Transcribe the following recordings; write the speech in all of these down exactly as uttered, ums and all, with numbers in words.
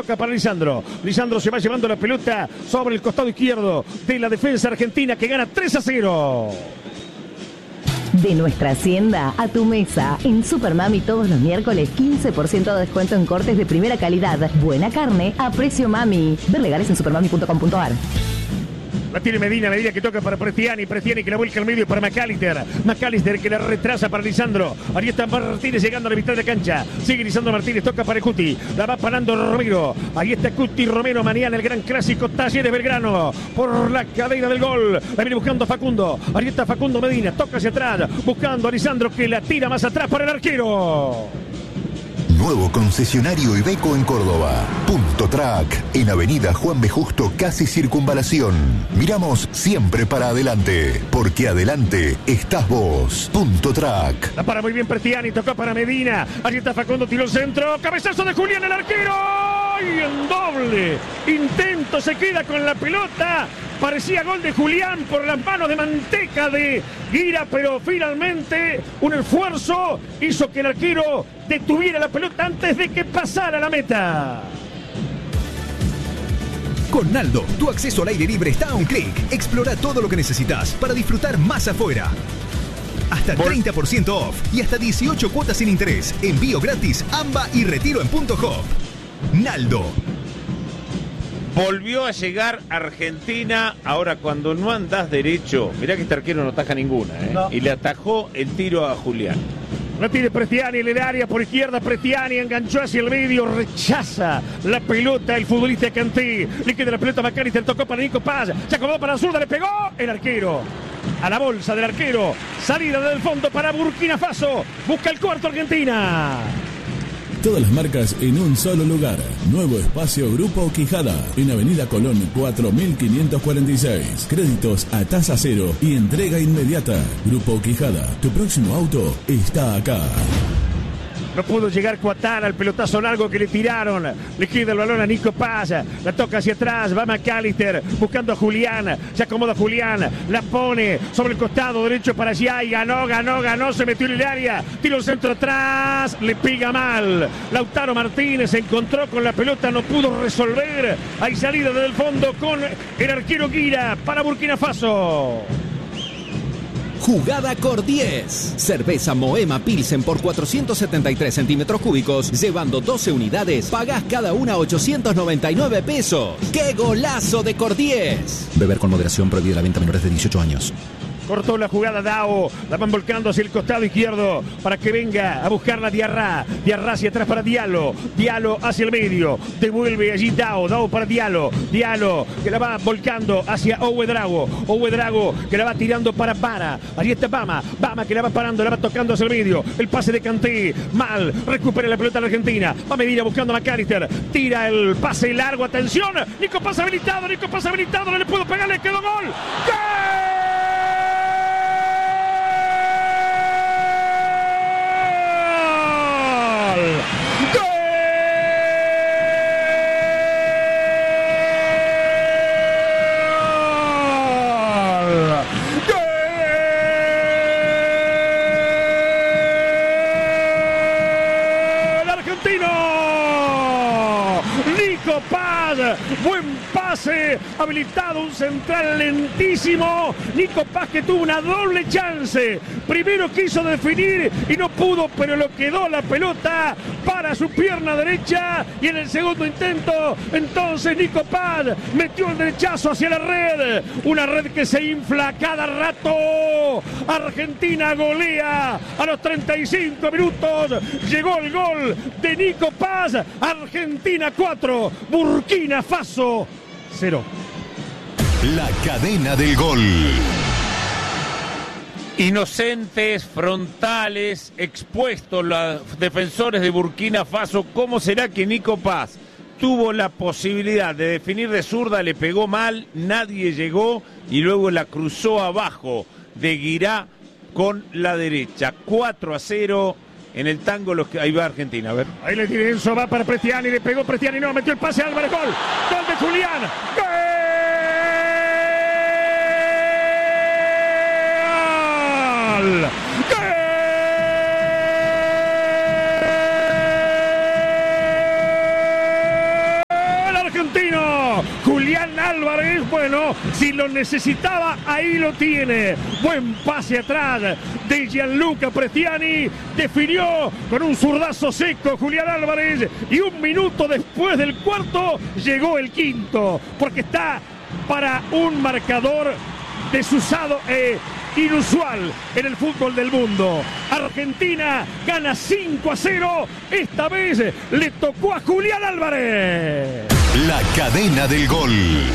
toca para Lisandro. Lisandro se va llevando la pelota sobre el costado izquierdo de la defensa argentina que gana tres a cero. De nuestra hacienda a tu mesa. En Supermami todos los miércoles quince por ciento de descuento en cortes de primera calidad. Buena carne a precio mami. Ver legales en supermami punto com punto ar. La tiene Medina, Medina que toca para Prestiani, Prestiani que la vuelca al medio para McAllister, McAllister que la retrasa para Lisandro, ahí está Martínez llegando a la mitad de la cancha, sigue Lisandro Martínez, toca para Cuti, la va parando Romero, ahí está Cuti Romero, mañana el gran clásico Talleres Belgrano, por la cadena del gol, la viene buscando Facundo, ahí está Facundo Medina, toca hacia atrás, buscando a Lisandro que la tira más atrás para el arquero. Nuevo concesionario Iveco en Córdoba. Punto Track, en Avenida Juan B. Justo, casi Circunvalación. Miramos siempre para adelante, porque adelante estás vos. Punto Track. La para muy bien Prestiani, tocó para Medina. Allí está Facundo, tiró el centro. Cabezazo de Julián, el arquero. Y en doble intento se queda con la pelota. Parecía gol de Julián por las manos de Manteca de Guira, pero finalmente un esfuerzo hizo que el arquero detuviera la pelota antes de que pasara la meta. Con Naldo, tu acceso al aire libre está a un clic. Explora todo lo que necesitas para disfrutar más afuera. Hasta treinta por ciento off y hasta dieciocho cuotas sin interés. Envío gratis, AMBA y retiro en Punto Hop. Naldo. Volvió a llegar Argentina, ahora cuando no andás derecho, mirá que este arquero no ataja ninguna, ¿eh? No. Y le atajó el tiro a Julián. La tiene Prestiani en el área por izquierda, Prestiani enganchó hacia el medio, rechaza la pelota el futbolista Cantí, le queda la pelota a McAllister, tocó para Nico Paz, se acomodó para la zurda, le pegó el arquero. A la bolsa del arquero, salida del fondo para Burkina Faso, busca el cuarto Argentina. Todas las marcas en un solo lugar. Nuevo espacio Grupo Quijada. En Avenida Colón cuatro mil quinientos cuarenta y seis. Créditos a tasa cero y entrega inmediata. Grupo Quijada. Tu próximo auto está acá. No pudo llegar Cuatán al pelotazo largo que le tiraron. Le queda el balón a Nico Paz. La toca hacia atrás. Va McAllister buscando a Julián. Se acomoda Julián. La pone sobre el costado derecho para allá. Y ganó, ganó, ganó. Se metió en el área. Tiro el centro atrás. Le pega mal. Lautaro Martínez se encontró con la pelota. No pudo resolver. Hay salida desde el fondo con el arquero Guira para Burkina Faso. Jugada Cor diez. Cerveza Moema Pilsen por cuatrocientos setenta y tres centímetros cúbicos. Llevando doce unidades, pagás cada una ochocientos noventa y nueve pesos. ¡Qué golazo de Cor diez! Beber con moderación, prohibida la venta a menores de dieciocho años. Cortó la jugada Dao, la van volcando hacia el costado izquierdo para que venga a buscarla Diarra. Diarra hacia atrás para Diallo. Diallo hacia el medio. Devuelve allí Dao. Dao para Diallo. Diallo que la va volcando hacia Owe Drago. Owe Drago que la va tirando para Para. Allí está Bama. Bama que la va parando, la va tocando hacia el medio. El pase de Kanté. Mal. Recupera la pelota la Argentina. Va Medina buscando a McAllister. Tira el pase largo. Atención. Nico pasa habilitado. Nico pasa habilitado. No le puedo pegar. Le quedó gol. ¡Gol! Buen pase, habilitado un central lentísimo. Nico Paz que tuvo una doble chance. Primero quiso definir y no pudo, pero lo quedó la pelota para su pierna derecha. Y en el segundo intento, entonces Nico Paz metió el derechazo hacia la red. Una red que se infla cada rato. Argentina golea a los treinta y cinco minutos. Llegó el gol de Nico Paz. Argentina cuatro, Burkina Faso cero. La cadena del gol. Inocentes, frontales, expuestos los defensores de Burkina Faso. ¿Cómo será que Nico Paz tuvo la posibilidad de definir de zurda, le pegó mal, nadie llegó y luego la cruzó abajo de Guirá con la derecha? cuatro a cero. En el tango, los que ahí va Argentina, a ver. Ahí le tiene Enzo, va para Prestiani, le pegó Prestiani, no, metió el pase a Álvarez, gol. Gol de Julián. ¡Gol! ¡Gol! argentino. Julián Álvarez, bueno, si lo necesitaba, ahí lo tiene. Buen pase atrás de Gianluca Prestiani. Definió con un zurdazo seco Julián Álvarez. Y un minuto después del cuarto llegó el quinto. Porque está para un marcador desusado e inusual en el fútbol del mundo. Argentina gana cinco a cero. Esta vez le tocó a Julián Álvarez. La cadena del gol.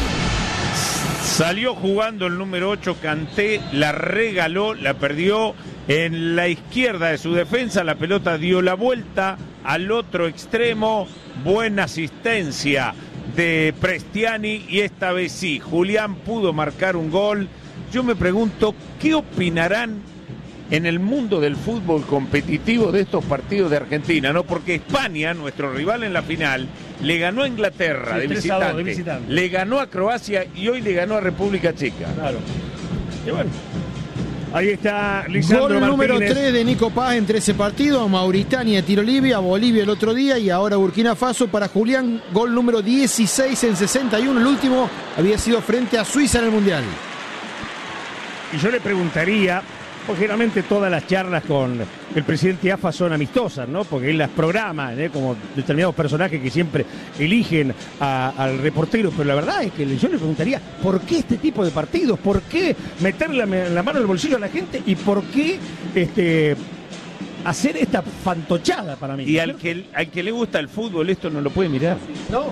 Salió jugando el número ocho, Kanté, la regaló, la perdió en la izquierda de su defensa. La pelota dio la vuelta al otro extremo. Buena asistencia de Prestiani y esta vez sí, Julián pudo marcar un gol. Yo me pregunto, ¿qué opinarán en el mundo del fútbol competitivo de estos partidos de Argentina? ¿No? Porque España, nuestro rival en la final, le ganó a Inglaterra sí, de, visitante, de visitante, le ganó a Croacia y hoy le ganó a República Checa. Claro. Y bueno, ahí está Lisandro Gol Martínez. Número tres de Nico Paz en trece partidos, Mauritania, tiro libre, a Bolivia el otro día y ahora Burkina Faso para Julián, gol número dieciséis en sesenta y uno, el último había sido frente a Suiza en el Mundial. Y yo le preguntaría, porque generalmente todas las charlas con el presidente A F A son amistosas, ¿no? Porque él las programa, ¿eh? Como determinados personajes que siempre eligen a, al reportero, pero la verdad es que yo le preguntaría, ¿por qué este tipo de partidos? ¿Por qué meterle la, la mano en el bolsillo a la gente? ¿Y por qué este, hacer esta fantochada para mí? Y al que, al que le gusta el fútbol esto no lo puede mirar. No,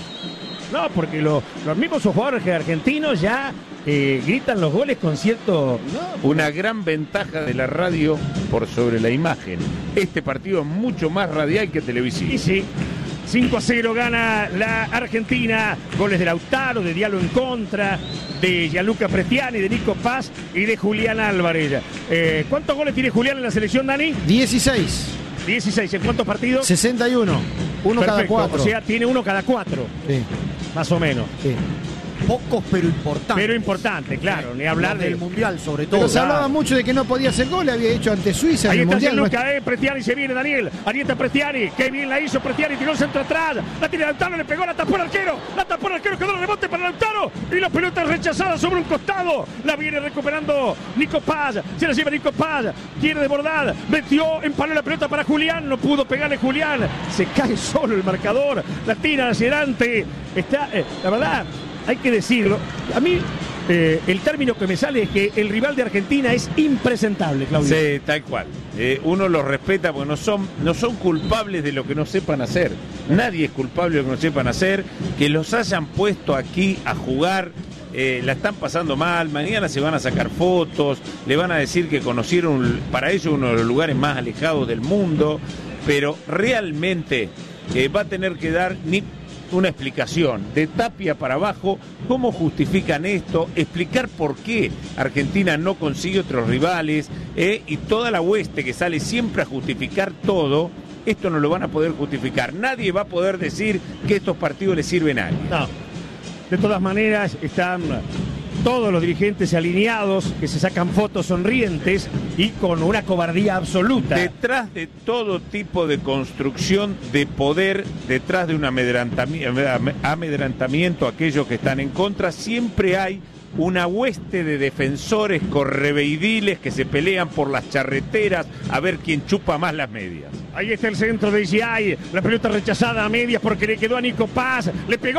no, porque lo, los mismos jugadores argentinos ya eh, gritan los goles con cierto... No, una gran ventaja de la radio por sobre la imagen. Este partido es mucho más radial que televisivo. Sí, sí. cinco a cero gana la Argentina. Goles de Lautaro, de Diallo en contra, de Gianluca Prestiani, de Nico Paz y de Julián Álvarez. Eh, ¿Cuántos goles tiene Julián en la selección, Dani? dieciséis. dieciséis. ¿En cuántos partidos? sesenta y uno. Uno Perfecto. cada cuatro. O sea, tiene uno cada cuatro. Sí. Más o menos. Sí. Pocos pero importantes. Pero importante, claro, ni hablar del del Mundial sobre todo. Pero se Claro. hablaba mucho de que no podía hacer gol, le había hecho ante Suiza Ahí en el está Mundial. Gianluca, eh, Prestiani se viene, Daniel. Ahí está Prestiani, qué bien la hizo Prestiani, tiró el centro atrás, la tiene Lautaro, le pegó, la tapó el arquero, la tapó el arquero, quedó el rebote para Lautaro y la pelota es rechazada sobre un costado, la viene recuperando Nico Paz, se la lleva Nico Paz, quiere desbordar, metió, empaló la pelota para Julián, no pudo pegarle Julián, se cae solo el marcador, la tira hacia adelante, está, eh, la verdad, hay que decirlo, a mí eh, el término que me sale es que el rival de Argentina es impresentable, Claudio. Sí, tal cual. Eh, uno los respeta porque no son, no son culpables de lo que no sepan hacer. Nadie es culpable de lo que no sepan hacer. Que los hayan puesto aquí a jugar, eh, la están pasando mal, mañana se van a sacar fotos, le van a decir que conocieron para ellos uno de los lugares más alejados del mundo, pero realmente eh, va a tener que dar ni una explicación de Tapia para abajo, cómo justifican esto, explicar por qué Argentina no consigue otros rivales, eh, y toda la hueste que sale siempre a justificar todo, esto no lo van a poder justificar. Nadie va a poder decir que estos partidos les sirven a nadie. No. De todas maneras, están todos los dirigentes alineados, que se sacan fotos sonrientes y con una cobardía absoluta. Detrás de todo tipo de construcción de poder, detrás de un amedrantamiento, amedrantamiento a aquellos que están en contra, siempre hay una hueste de defensores correveidiles que se pelean por las charreteras a ver quién chupa más las medias. Ahí está el centro de Giai, la pelota rechazada a medias porque le quedó a Nico Paz, le pegó,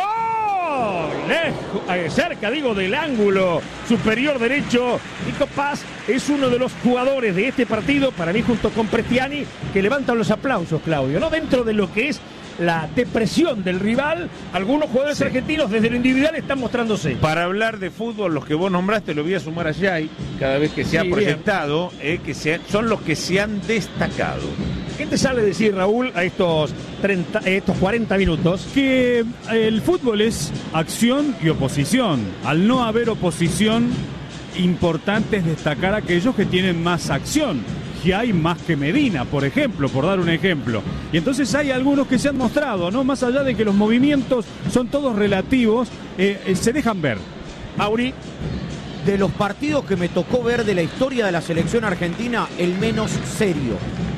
lejos, eh, cerca digo del ángulo superior derecho. Nico Paz es uno de los jugadores de este partido, para mí junto con Prestiani, que levantan los aplausos, Claudio, ¿no? Dentro de lo que es la depresión del rival, algunos jugadores sí. argentinos desde lo individual están mostrándose. Para hablar de fútbol, los que vos nombraste, lo voy a sumar a Jai, cada vez que se sí, ha proyectado, eh, que se, son los que se han destacado. ¿Qué te sale decir, Raúl, a estos, treinta, estos cuarenta minutos? Que el fútbol es acción y oposición. Al no haber oposición, importante es destacar a aquellos que tienen más acción. Hay más que Medina, por ejemplo, por dar un ejemplo. Y entonces hay algunos que se han mostrado, ¿no? Más allá de que los movimientos son todos relativos, eh, eh, se dejan ver. Auri, de los partidos que me tocó ver de la historia de la selección argentina, el menos serio.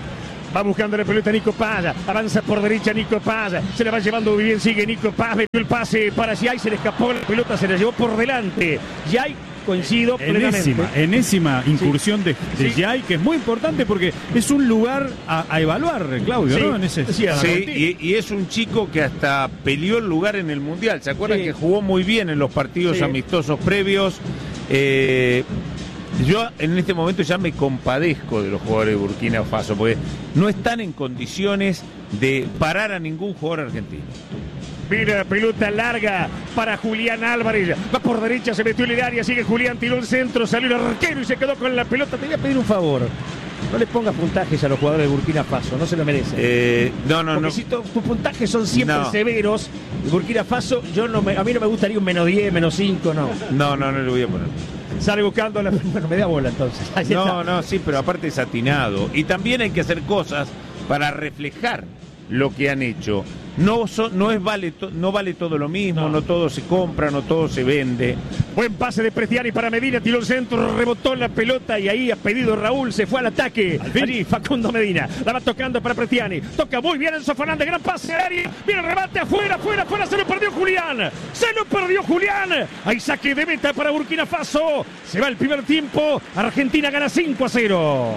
Va buscando la pelota Nico Paz, avanza por derecha Nico Paz, se la va llevando muy bien, sigue Nico Paz, metió el pase para Yay, se le escapó la pelota, se la llevó por delante. Yay, coincido plenamente. Enésima, enésima incursión sí. de, de sí. Yay, que es muy importante porque es un lugar a, a evaluar, Claudio, sí. ¿no? En ese, sí, sí y, y es un chico que hasta peleó el lugar en el Mundial. ¿Se acuerdan sí. que jugó muy bien en los partidos sí. amistosos previos? Eh, yo en este momento ya me compadezco de los jugadores de Burkina Faso, porque no están en condiciones de parar a ningún jugador argentino. Mira, pelota larga para Julián Álvarez. Va por derecha, se metió en el área, sigue Julián, tiró el centro, salió el arquero y se quedó con la pelota. Te voy a pedir un favor. No le pongas puntajes a los jugadores de Burkina Faso, no se lo merecen. Eh, no, no, Porque no. si tu, tus puntajes son siempre no. severos, Burkina Faso, yo no me, a mí no me gustaría un menos diez, menos cinco, no. No, no, no le voy a poner. Sale buscando la... Bueno, me da bola entonces. Ahí no, está. no, sí, pero aparte es atinado. Y también hay que hacer cosas para reflejar lo que han hecho. No, so, no, es vale to, no vale todo lo mismo, no. no todo se compra, no todo se vende. Buen pase de Prestiani para Medina, tiró el centro, rebotó la pelota y ahí ha pedido Raúl, se fue al ataque. Al Allí Facundo Medina, la va tocando para Prestiani, toca muy bien Enzo Fernández, gran pase al área, viene el rebate afuera, afuera, afuera, se lo perdió Julián, se lo perdió Julián. Ahí saque de meta para Burkina Faso, se va el primer tiempo, Argentina gana cinco a cero.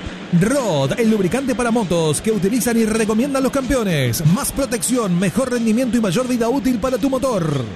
Rod, el lubricante para motos que utilizan y recomiendan los campeones. Más protección, mejor rendimiento y mayor vida útil para tu motor.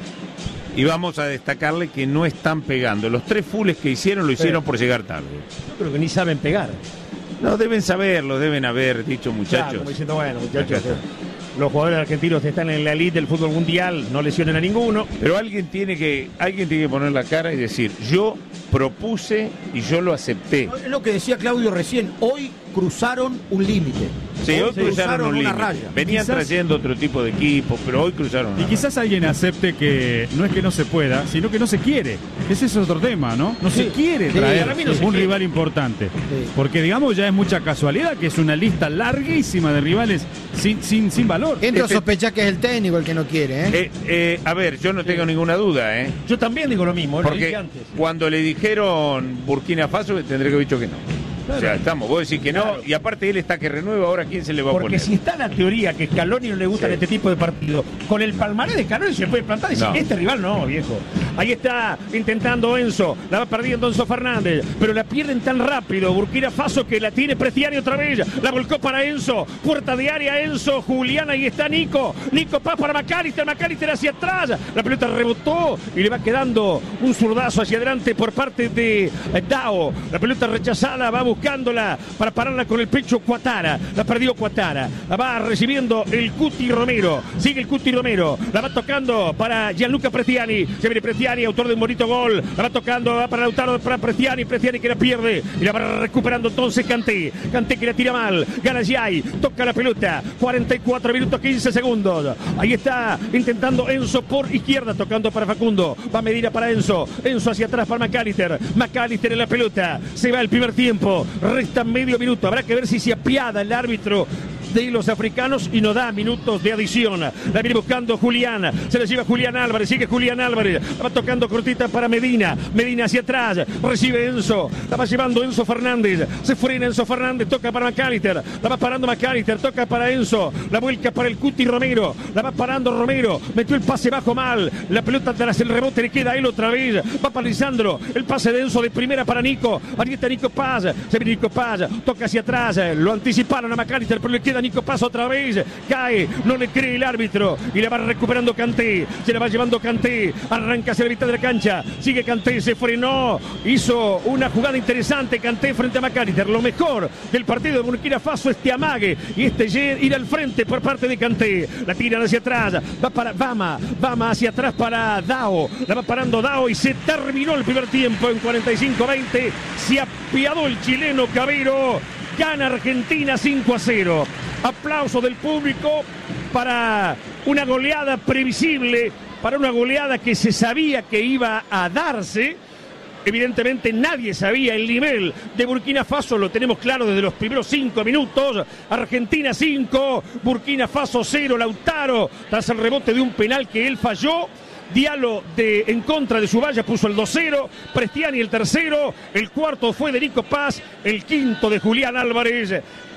Y vamos a destacarle que no están pegando. Los tres fulls que hicieron lo hicieron por llegar tarde. Yo creo que ni saben pegar. No, deben saberlo, deben haber dicho muchachos. Claro, como diciendo, bueno, muchachos, los jugadores argentinos están en la elite del fútbol mundial, no lesionen a ninguno. Pero alguien tiene que, alguien tiene que poner la cara y decir, yo propuse y yo lo acepté. Es lo que decía Claudio recién, hoy cruzaron un límite. Sí, hoy, hoy cruzaron, cruzaron un límite. Venían quizás, trayendo otro tipo de equipo, pero hoy cruzaron una Y quizás raya. Alguien acepte que no es que no se pueda, sino que no se quiere. Ese es otro tema, ¿no? No sí. se quiere traer sí, no se un quiere. rival importante. Sí. Porque, digamos, ya es mucha casualidad que es una lista larguísima de rivales sin, sin, sin valor. Entro este, a sospechar que es el técnico el que no quiere, ¿eh? eh, eh a ver, yo no tengo sí. ninguna duda, ¿eh? Yo también digo lo mismo, porque lo dije antes. Cuando le dijeron Burkina Faso, tendré que haber dicho que no. Claro. O sea, estamos, vos decís que no, claro. y aparte él está que renueva, ahora ¿quién se le va a Porque poner? Porque si está la teoría que Scaloni no le gustan sí. este tipo de partidos, con el palmarés de Scaloni se puede plantar y decir, no. este rival no, viejo. Ahí está intentando Enzo, la va perdiendo Enzo Fernández, pero la pierden tan rápido Burkina Faso que la tiene Prestiani otra vez, la volcó para Enzo, puerta de área Enzo, Julián, ahí está Nico, Nico Paz para Macalister, Macalister hacia atrás, la pelota rebotó y le va quedando un zurdazo hacia adelante por parte de Dao, la pelota rechazada, va buscándola para pararla con el pecho Cuatara, la perdió Cuatara, la va recibiendo el Cuti Romero, sigue el Cuti Romero, la va tocando para Gianluca Prestiani, se viene Prestiani, autor de un bonito gol, la va tocando, va para Lautaro, para Prestiani, Prestiani que la pierde, y la va recuperando entonces Kanté, Kanté que la tira mal, gana Yay, toca la pelota, cuarenta y cuatro minutos quince segundos, ahí está intentando Enzo por izquierda, tocando para Facundo, va Medina para Enzo, Enzo hacia atrás para Macalister, Macalister en la pelota, se va el primer tiempo, resta medio minuto, habrá que ver si se apiada el árbitro de los africanos y no da minutos de adición. La viene buscando Julián, se la lleva Julián Álvarez, sigue Julián Álvarez, la va tocando cortita para Medina, Medina hacia atrás, recibe Enzo, la va llevando Enzo Fernández, se frena Enzo Fernández, toca para Macalister, la va parando Macalister, toca para Enzo, la vuelca para el Cuti Romero, la va parando Romero, metió el pase bajo mal, la pelota tras el rebote le queda a él otra vez, va para Lisandro, el pase de Enzo de primera para Nico, ahí está Nico Paz, se viene Nico Paz, toca hacia atrás, lo anticiparon a Macalister, pero le queda Nico Paz otra vez, cae, no le cree el árbitro y la va recuperando Kanté, se la va llevando Kanté, arranca hacia la mitad de la cancha, sigue Kanté, se frenó, hizo una jugada interesante Kanté frente a Macalister, lo mejor del partido de Burkina Faso, este amague y este ir al frente por parte de Kanté, la tiran hacia atrás, va para Bama, Bama hacia atrás para Dao, la va parando Dao y se terminó el primer tiempo en cuarenta y cinco veinte, se apiadó el chileno Cabero, gana Argentina cinco a cero. Aplauso del público para una goleada previsible, para una goleada que se sabía que iba a darse. Evidentemente nadie sabía el nivel de Burkina Faso, lo tenemos claro desde los primeros cinco minutos. Argentina cinco, Burkina Faso cero, Lautaro, tras el rebote de un penal que él falló. Diallo de, en contra de su valla puso el dos cero, Prestiani el tercero, el cuarto fue de Nico Paz, el quinto de Julián Álvarez.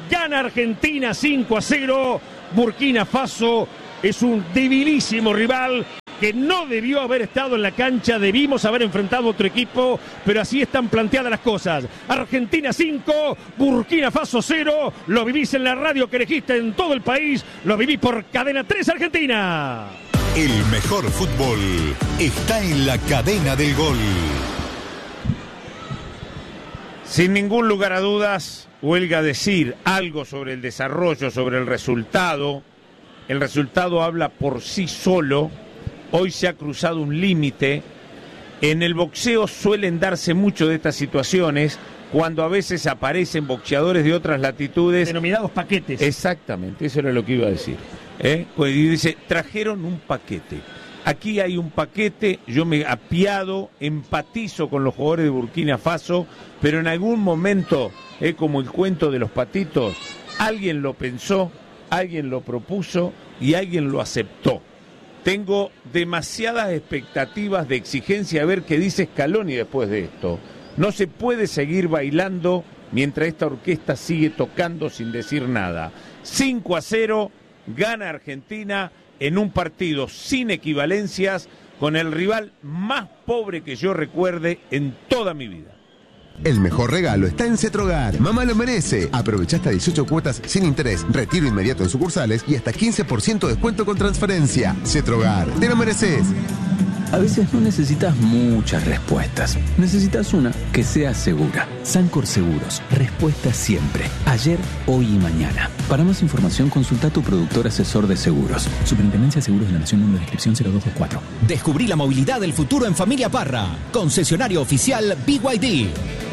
Gana Argentina cinco a cero. Burkina Faso es un debilísimo rival que no debió haber estado en la cancha, debimos haber enfrentado a otro equipo, pero así están planteadas las cosas. Argentina cinco, Burkina Faso cero, lo vivís en la radio que elegiste en todo el país, lo vivís por Cadena tres Argentina. El mejor fútbol está en la cadena del gol. Sin ningún lugar a dudas, huelga decir algo sobre el desarrollo, sobre el resultado. El resultado habla por sí solo. Hoy se ha cruzado un límite. En el boxeo suelen darse mucho de estas situaciones cuando a veces aparecen boxeadores de otras latitudes. Denominados paquetes. Exactamente, eso era lo que iba a decir. ¿Eh? Pues dice, trajeron un paquete. Aquí hay un paquete, yo me apiado, empatizo con los jugadores de Burkina Faso, pero en algún momento, eh, como el cuento de los patitos, alguien lo pensó, alguien lo propuso y alguien lo aceptó. Tengo demasiadas expectativas de exigencia a ver qué dice Scaloni después de esto. No se puede seguir bailando mientras esta orquesta sigue tocando sin decir nada. cinco a cero, gana Argentina en un partido sin equivalencias con el rival más pobre que yo recuerde en toda mi vida. El mejor regalo está en Cetrogar. Mamá lo merece. Aprovecha hasta dieciocho cuotas sin interés, retiro inmediato en sucursales y hasta quince por ciento de descuento con transferencia. Cetrogar, te lo mereces. A veces no necesitas muchas respuestas. Necesitas una que sea segura. Sancor Seguros. Respuesta siempre. Ayer, hoy y mañana. Para más información, consulta a tu productor asesor de seguros. Superintendencia de Seguros de la Nación, número de inscripción cero dos dos cuatro. Descubrí la movilidad del futuro en Familia Parra. Concesionario oficial B Y D.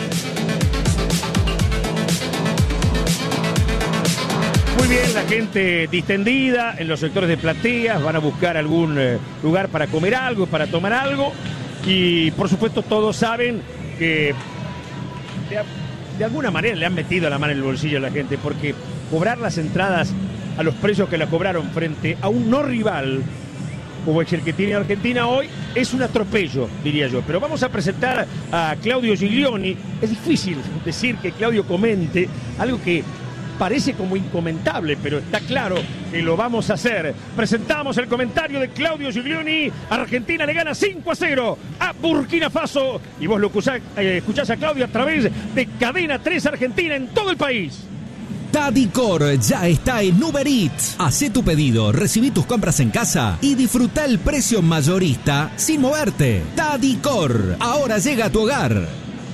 Muy bien, la gente distendida en los sectores de plateas, van a buscar algún eh, lugar para comer algo, para tomar algo, y por supuesto todos saben que de, de alguna manera le han metido la mano en el bolsillo a la gente, porque cobrar las entradas a los precios que la cobraron frente a un no rival como es el que tiene Argentina hoy, es un atropello, diría yo. Pero vamos a presentar a Claudio Giglioni. Es difícil decir que Claudio comente algo que parece como incomentable, pero está claro que lo vamos a hacer. Presentamos el comentario de Claudio Giglioni. Argentina le gana cinco a cero a Burkina Faso. Y vos lo escuchás, eh, escuchás a Claudio a través de Cadena tres Argentina en todo el país. Tadicor ya está en Uber Eats. Hacé tu pedido, recibí tus compras en casa y disfruta el precio mayorista sin moverte. Tadicor, ahora llega a tu hogar.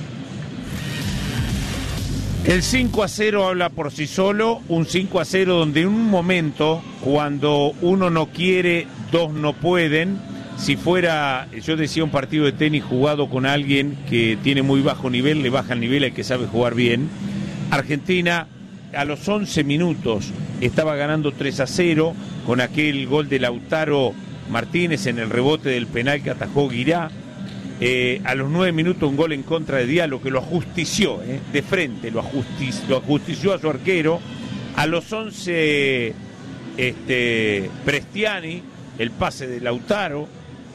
El cinco a cero habla por sí solo, un cinco a cero donde en un momento, cuando uno no quiere, dos no pueden. Si fuera, yo decía, un partido de tenis jugado con alguien que tiene muy bajo nivel, le baja el nivel al que sabe jugar bien. Argentina a los once minutos estaba ganando tres a cero con aquel gol de Lautaro Martínez en el rebote del penal que atajó Guirá. Eh, a los nueve minutos un gol en contra de Diallo que lo ajustició, eh, de frente, lo, ajustic, lo ajustició a su arquero. A los once, este, Prestiani, el pase de Lautaro.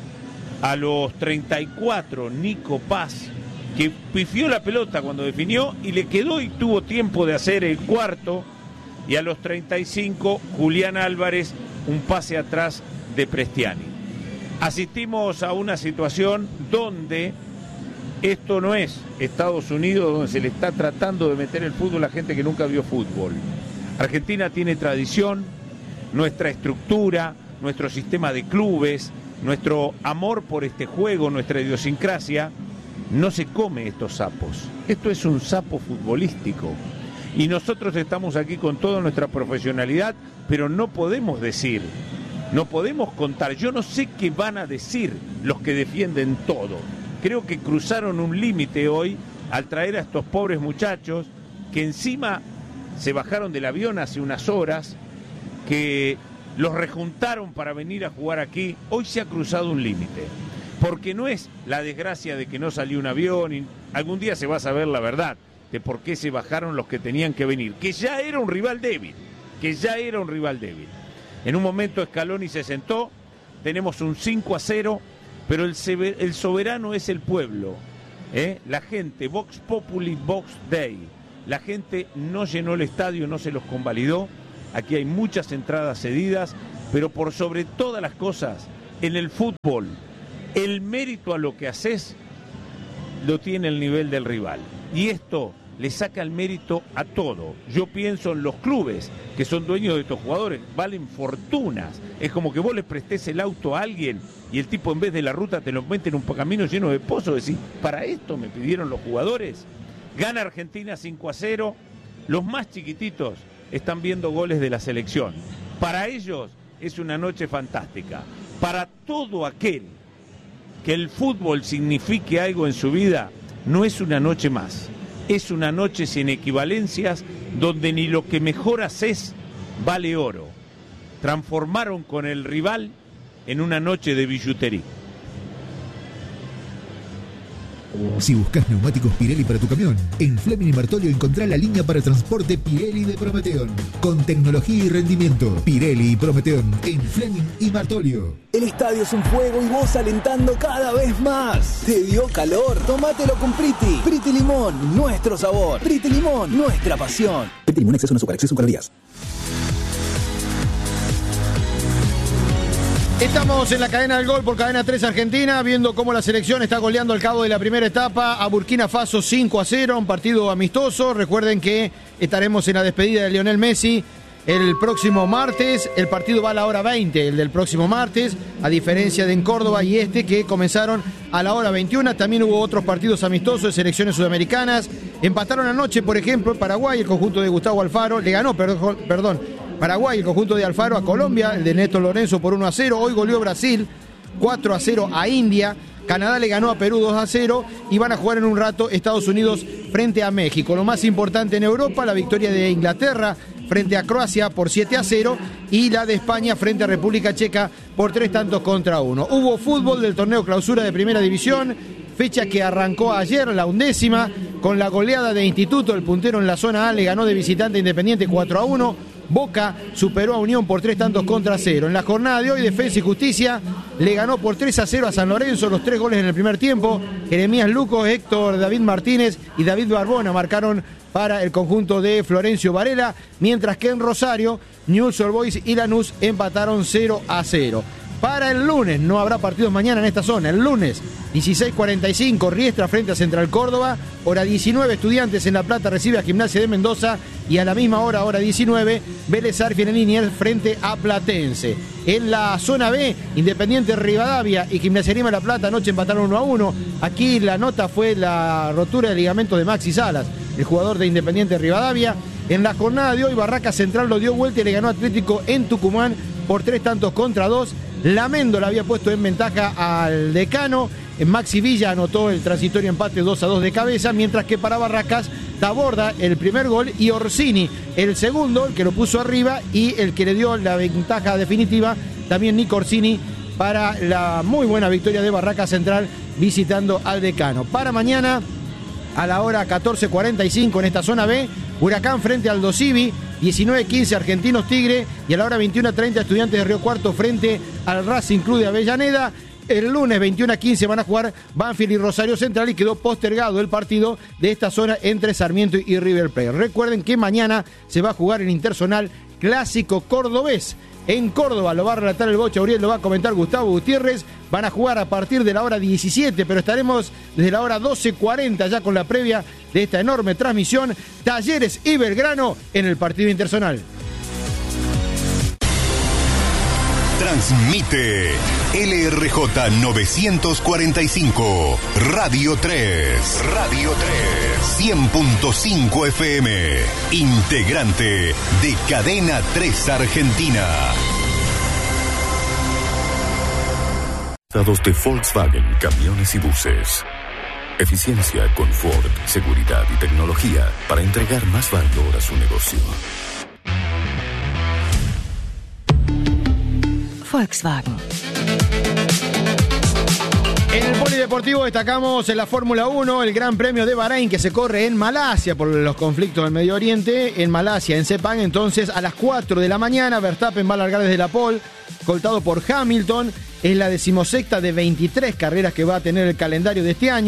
A los treinta y cuatro, Nico Paz, que pifió la pelota cuando definió y le quedó y tuvo tiempo de hacer el cuarto. Y a los treinta y cinco, Julián Álvarez, un pase atrás de Prestiani. Asistimos a una situación donde esto no es Estados Unidos, donde se le está tratando de meter el fútbol a la gente que nunca vio fútbol. Argentina tiene tradición, nuestra estructura, nuestro sistema de clubes, nuestro amor por este juego, nuestra idiosincrasia. No se come estos sapos. Esto es un sapo futbolístico. Y nosotros estamos aquí con toda nuestra profesionalidad, pero no podemos decir... No podemos contar, yo no sé qué van a decir los que defienden todo. Creo que cruzaron un límite hoy al traer a estos pobres muchachos que encima se bajaron del avión hace unas horas, que los rejuntaron para venir a jugar aquí. Hoy se ha cruzado un límite, porque no es la desgracia de que no salió un avión, y algún día se va a saber la verdad de por qué se bajaron los que tenían que venir, que ya era un rival débil, que ya era un rival débil. En un momento Scaloni se sentó, tenemos un cinco a cero, pero el, el soberano es el pueblo, ¿eh? La gente, Vox Populi, Vox Dei. La gente no llenó el estadio, no se los convalidó. Aquí hay muchas entradas cedidas, pero por sobre todas las cosas, en el fútbol, el mérito a lo que haces lo tiene el nivel del rival. Y esto le saca el mérito a todo. Yo pienso en los clubes que son dueños de estos jugadores, valen fortunas. Es como que vos le prestés el auto a alguien y el tipo en vez de la ruta te lo mete en un camino lleno de pozos. Decís, ¿para esto me pidieron los jugadores? Gana Argentina cinco a cero. Los más chiquititos están viendo goles de la selección. Para ellos es una noche fantástica. Para todo aquel que el fútbol signifique algo en su vida, no es una noche más. Es una noche sin equivalencias, donde ni lo que mejor haces vale oro. Transformaron con el rival en una noche de billutería. Si buscas neumáticos Pirelli para tu camión, en Fleming y Martolio encontrá la línea para transporte Pirelli de Prometeon. Con tecnología y rendimiento, Pirelli y Prometeon en Fleming y Martolio. El estadio es un fuego y vos alentando cada vez más. ¿Te dio calor? Tómatelo con Priti. Priti Limón, nuestro sabor. Priti Limón, nuestra pasión. Priti Limón, exceso en azúcar, exceso en calorías. Estamos en la cadena del gol por Cadena tres Argentina, viendo cómo la selección está goleando al cabo de la primera etapa a Burkina Faso cinco a cero, un partido amistoso. Recuerden que estaremos en la despedida de Lionel Messi el próximo martes. El partido va a la hora veinte, el del próximo martes, a diferencia de en Córdoba y este que comenzaron a la hora veintiuna. También hubo otros partidos amistosos de selecciones sudamericanas. Empataron anoche, por ejemplo, Paraguay, el conjunto de Gustavo Alfaro, le ganó, perdón, perdón. Paraguay, el conjunto de Alfaro a Colombia, el de Néstor Lorenzo por uno a cero. Hoy goleó Brasil cuatro a cero a India. Canadá le ganó a Perú dos a cero y van a jugar en un rato Estados Unidos frente a México. Lo más importante en Europa, la victoria de Inglaterra frente a Croacia por siete a cero y la de España frente a República Checa por tres tantos contra uno. Hubo fútbol del torneo clausura de Primera División, fecha que arrancó ayer, la undécima, con la goleada de Instituto. El puntero en la zona A le ganó de visitante Independiente cuatro a uno. Boca superó a Unión por tres tantos contra cero. En la jornada de hoy, Defensa y Justicia le ganó por tres a cero a San Lorenzo, los tres goles en el primer tiempo. Jeremías Luco, Héctor David Martínez y David Barbona marcaron para el conjunto de Florencio Varela, mientras que en Rosario, Newell's Old Boys y Lanús empataron cero a cero. Para el lunes, no habrá partidos mañana en esta zona. El lunes, dieciséis cuarenta y cinco, Riestra frente a Central Córdoba. Hora diecinueve, Estudiantes en La Plata recibe a Gimnasia de Mendoza. Y a la misma hora, hora diecinueve, Vélez Arfiel en Liniers frente a Platense. En la zona B, Independiente Rivadavia y Gimnasia Grima de La Plata anoche empataron uno a uno. Aquí la nota fue la rotura del ligamento de Maxi Salas, el jugador de Independiente Rivadavia. En la jornada de hoy, Barraca Central lo dio vuelta y le ganó a Atlético en Tucumán por tres tantos contra dos. La Méndola había puesto en ventaja al Decano. En Maxi Villa anotó el transitorio empate dos a dos de cabeza, mientras que para Barracas, Taborda el primer gol y Orsini el segundo, el que lo puso arriba y el que le dio la ventaja definitiva, también Nico Orsini, para la muy buena victoria de Barracas Central visitando al Decano. Para mañana, a la hora catorce cuarenta y cinco en esta zona B, Huracán frente al Dosivi, diecinueve quince Argentinos Tigre y a la hora veintiuno treinta Estudiantes de Río Cuarto frente al Racing Club de Avellaneda. El lunes veintiuno a quince van a jugar Banfield y Rosario Central y quedó postergado el partido de esta zona entre Sarmiento y River Plate. Recuerden que mañana se va a jugar el interzonal clásico cordobés. En Córdoba lo va a relatar el Bocha Uriel, lo va a comentar Gustavo Gutiérrez. Van a jugar a partir de la hora diecisiete, pero estaremos desde la hora doce cuarenta ya con la previa de esta enorme transmisión. Talleres y Belgrano en el partido interzonal. Transmite L R J novecientos cuarenta y cinco, Radio tres. Radio tres. cien punto cinco F M. Integrante de Cadena tres Argentina. Dados de Volkswagen, camiones y buses. Eficiencia, confort, seguridad y tecnología para entregar más valor a su negocio. Volkswagen. En el polideportivo destacamos en la Fórmula uno el Gran Premio de Bahrein que se corre en Malasia por los conflictos del Medio Oriente. En Malasia, en Sepang, entonces a las cuatro de la mañana Verstappen va a largar desde la pole, escoltado por Hamilton. Es la decimosexta de veintitrés carreras que va a tener el calendario de este año.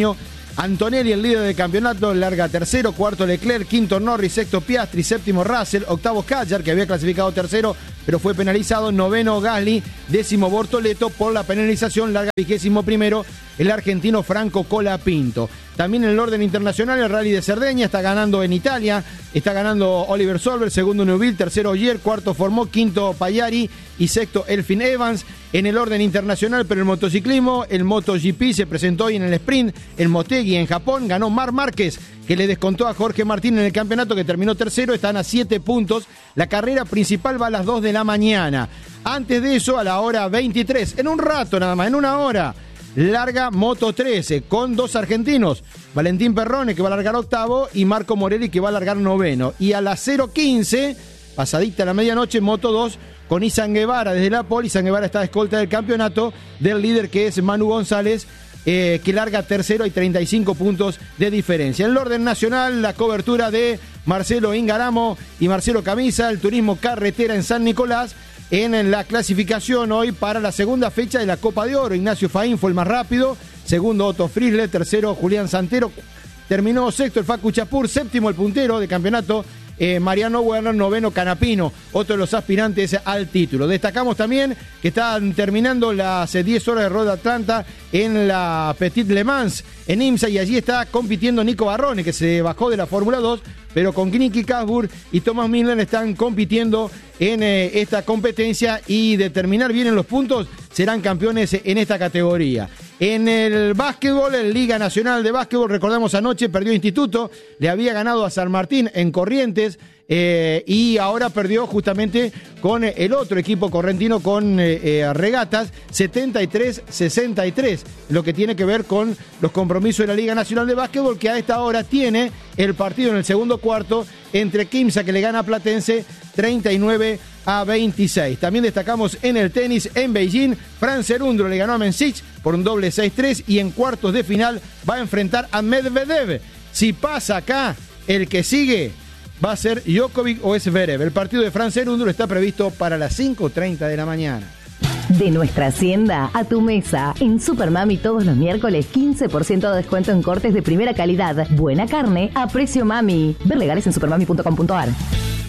Antonelli, el líder del campeonato, larga tercero, cuarto Leclerc, quinto Norris, sexto Piastri, séptimo Russell, octavo Kadjar, que había clasificado tercero, pero fue penalizado, noveno Gasly, décimo Bortoleto, por la penalización, larga vigésimo primero el argentino Franco Colapinto. También en el orden internacional, el Rally de Cerdeña está ganando en Italia, está ganando Oliver Solberg, segundo Neuville, tercero Ogier, cuarto Formó, quinto Pagliari y sexto Elfyn Evans. En el orden internacional, pero el motociclismo, el MotoGP se presentó hoy en el sprint, el Motegi en Japón, ganó Marc Márquez, que le descontó a Jorge Martín en el campeonato, que terminó tercero, están a siete puntos. La carrera principal va a las dos de la mañana. Antes de eso, a la hora veintitrés, en un rato nada más, en una hora, larga Moto trece con dos argentinos, Valentín Perrone, que va a largar octavo, y Marco Morelli, que va a largar noveno. Y a las cero quince, pasadita la medianoche, Moto dos, con Izan Guevara desde la pole. Izan Guevara está a escolta del campeonato del líder, que es Manu González, eh, que larga tercero, hay treinta y cinco puntos de diferencia. En el orden nacional, la cobertura de Marcelo Ingaramo y Marcelo Camisa, el turismo carretera en San Nicolás, en la clasificación hoy para la segunda fecha de la Copa de Oro. Ignacio Faín fue el más rápido, segundo Otto Frizzle, tercero Julián Santero, terminó sexto el Facu Chapur, séptimo el puntero de campeonato, Eh, Mariano Werner, noveno Canapino, otro de los aspirantes al título. Destacamos también que están terminando las diez horas de Road Atlanta en la Petit Le Mans en IMSA, y allí está compitiendo Nico Barrone, que se bajó de la Fórmula dos, pero con Nicky Casburg y Thomas Miller están compitiendo en eh, esta competencia, y de terminar bien en los puntos serán campeones en esta categoría. En el básquetbol, en Liga Nacional de Básquetbol, recordamos anoche perdió Instituto, le había ganado a San Martín en Corrientes, eh, y ahora perdió justamente con el otro equipo correntino, con eh, eh, Regatas, setenta y tres sesenta y tres, lo que tiene que ver con los compromisos de la Liga Nacional de Básquetbol, que a esta hora tiene el partido en el segundo cuarto entre Quimsa, que le gana a Platense treinta y nueve a veintiséis. También destacamos en el tenis en Beijing, Fran Cerundolo le ganó a Mensich por un doble seis tres, y en cuartos de final va a enfrentar a Medvedev. Si pasa acá, el que sigue va a ser Djokovic o Zverev. El partido de Fran Cerundolo está previsto para las cinco treinta de la mañana. De nuestra hacienda a tu mesa. En Supermami todos los miércoles quince por ciento de descuento en cortes de primera calidad. Buena carne a precio mami. Ver legales en supermami punto com punto a r.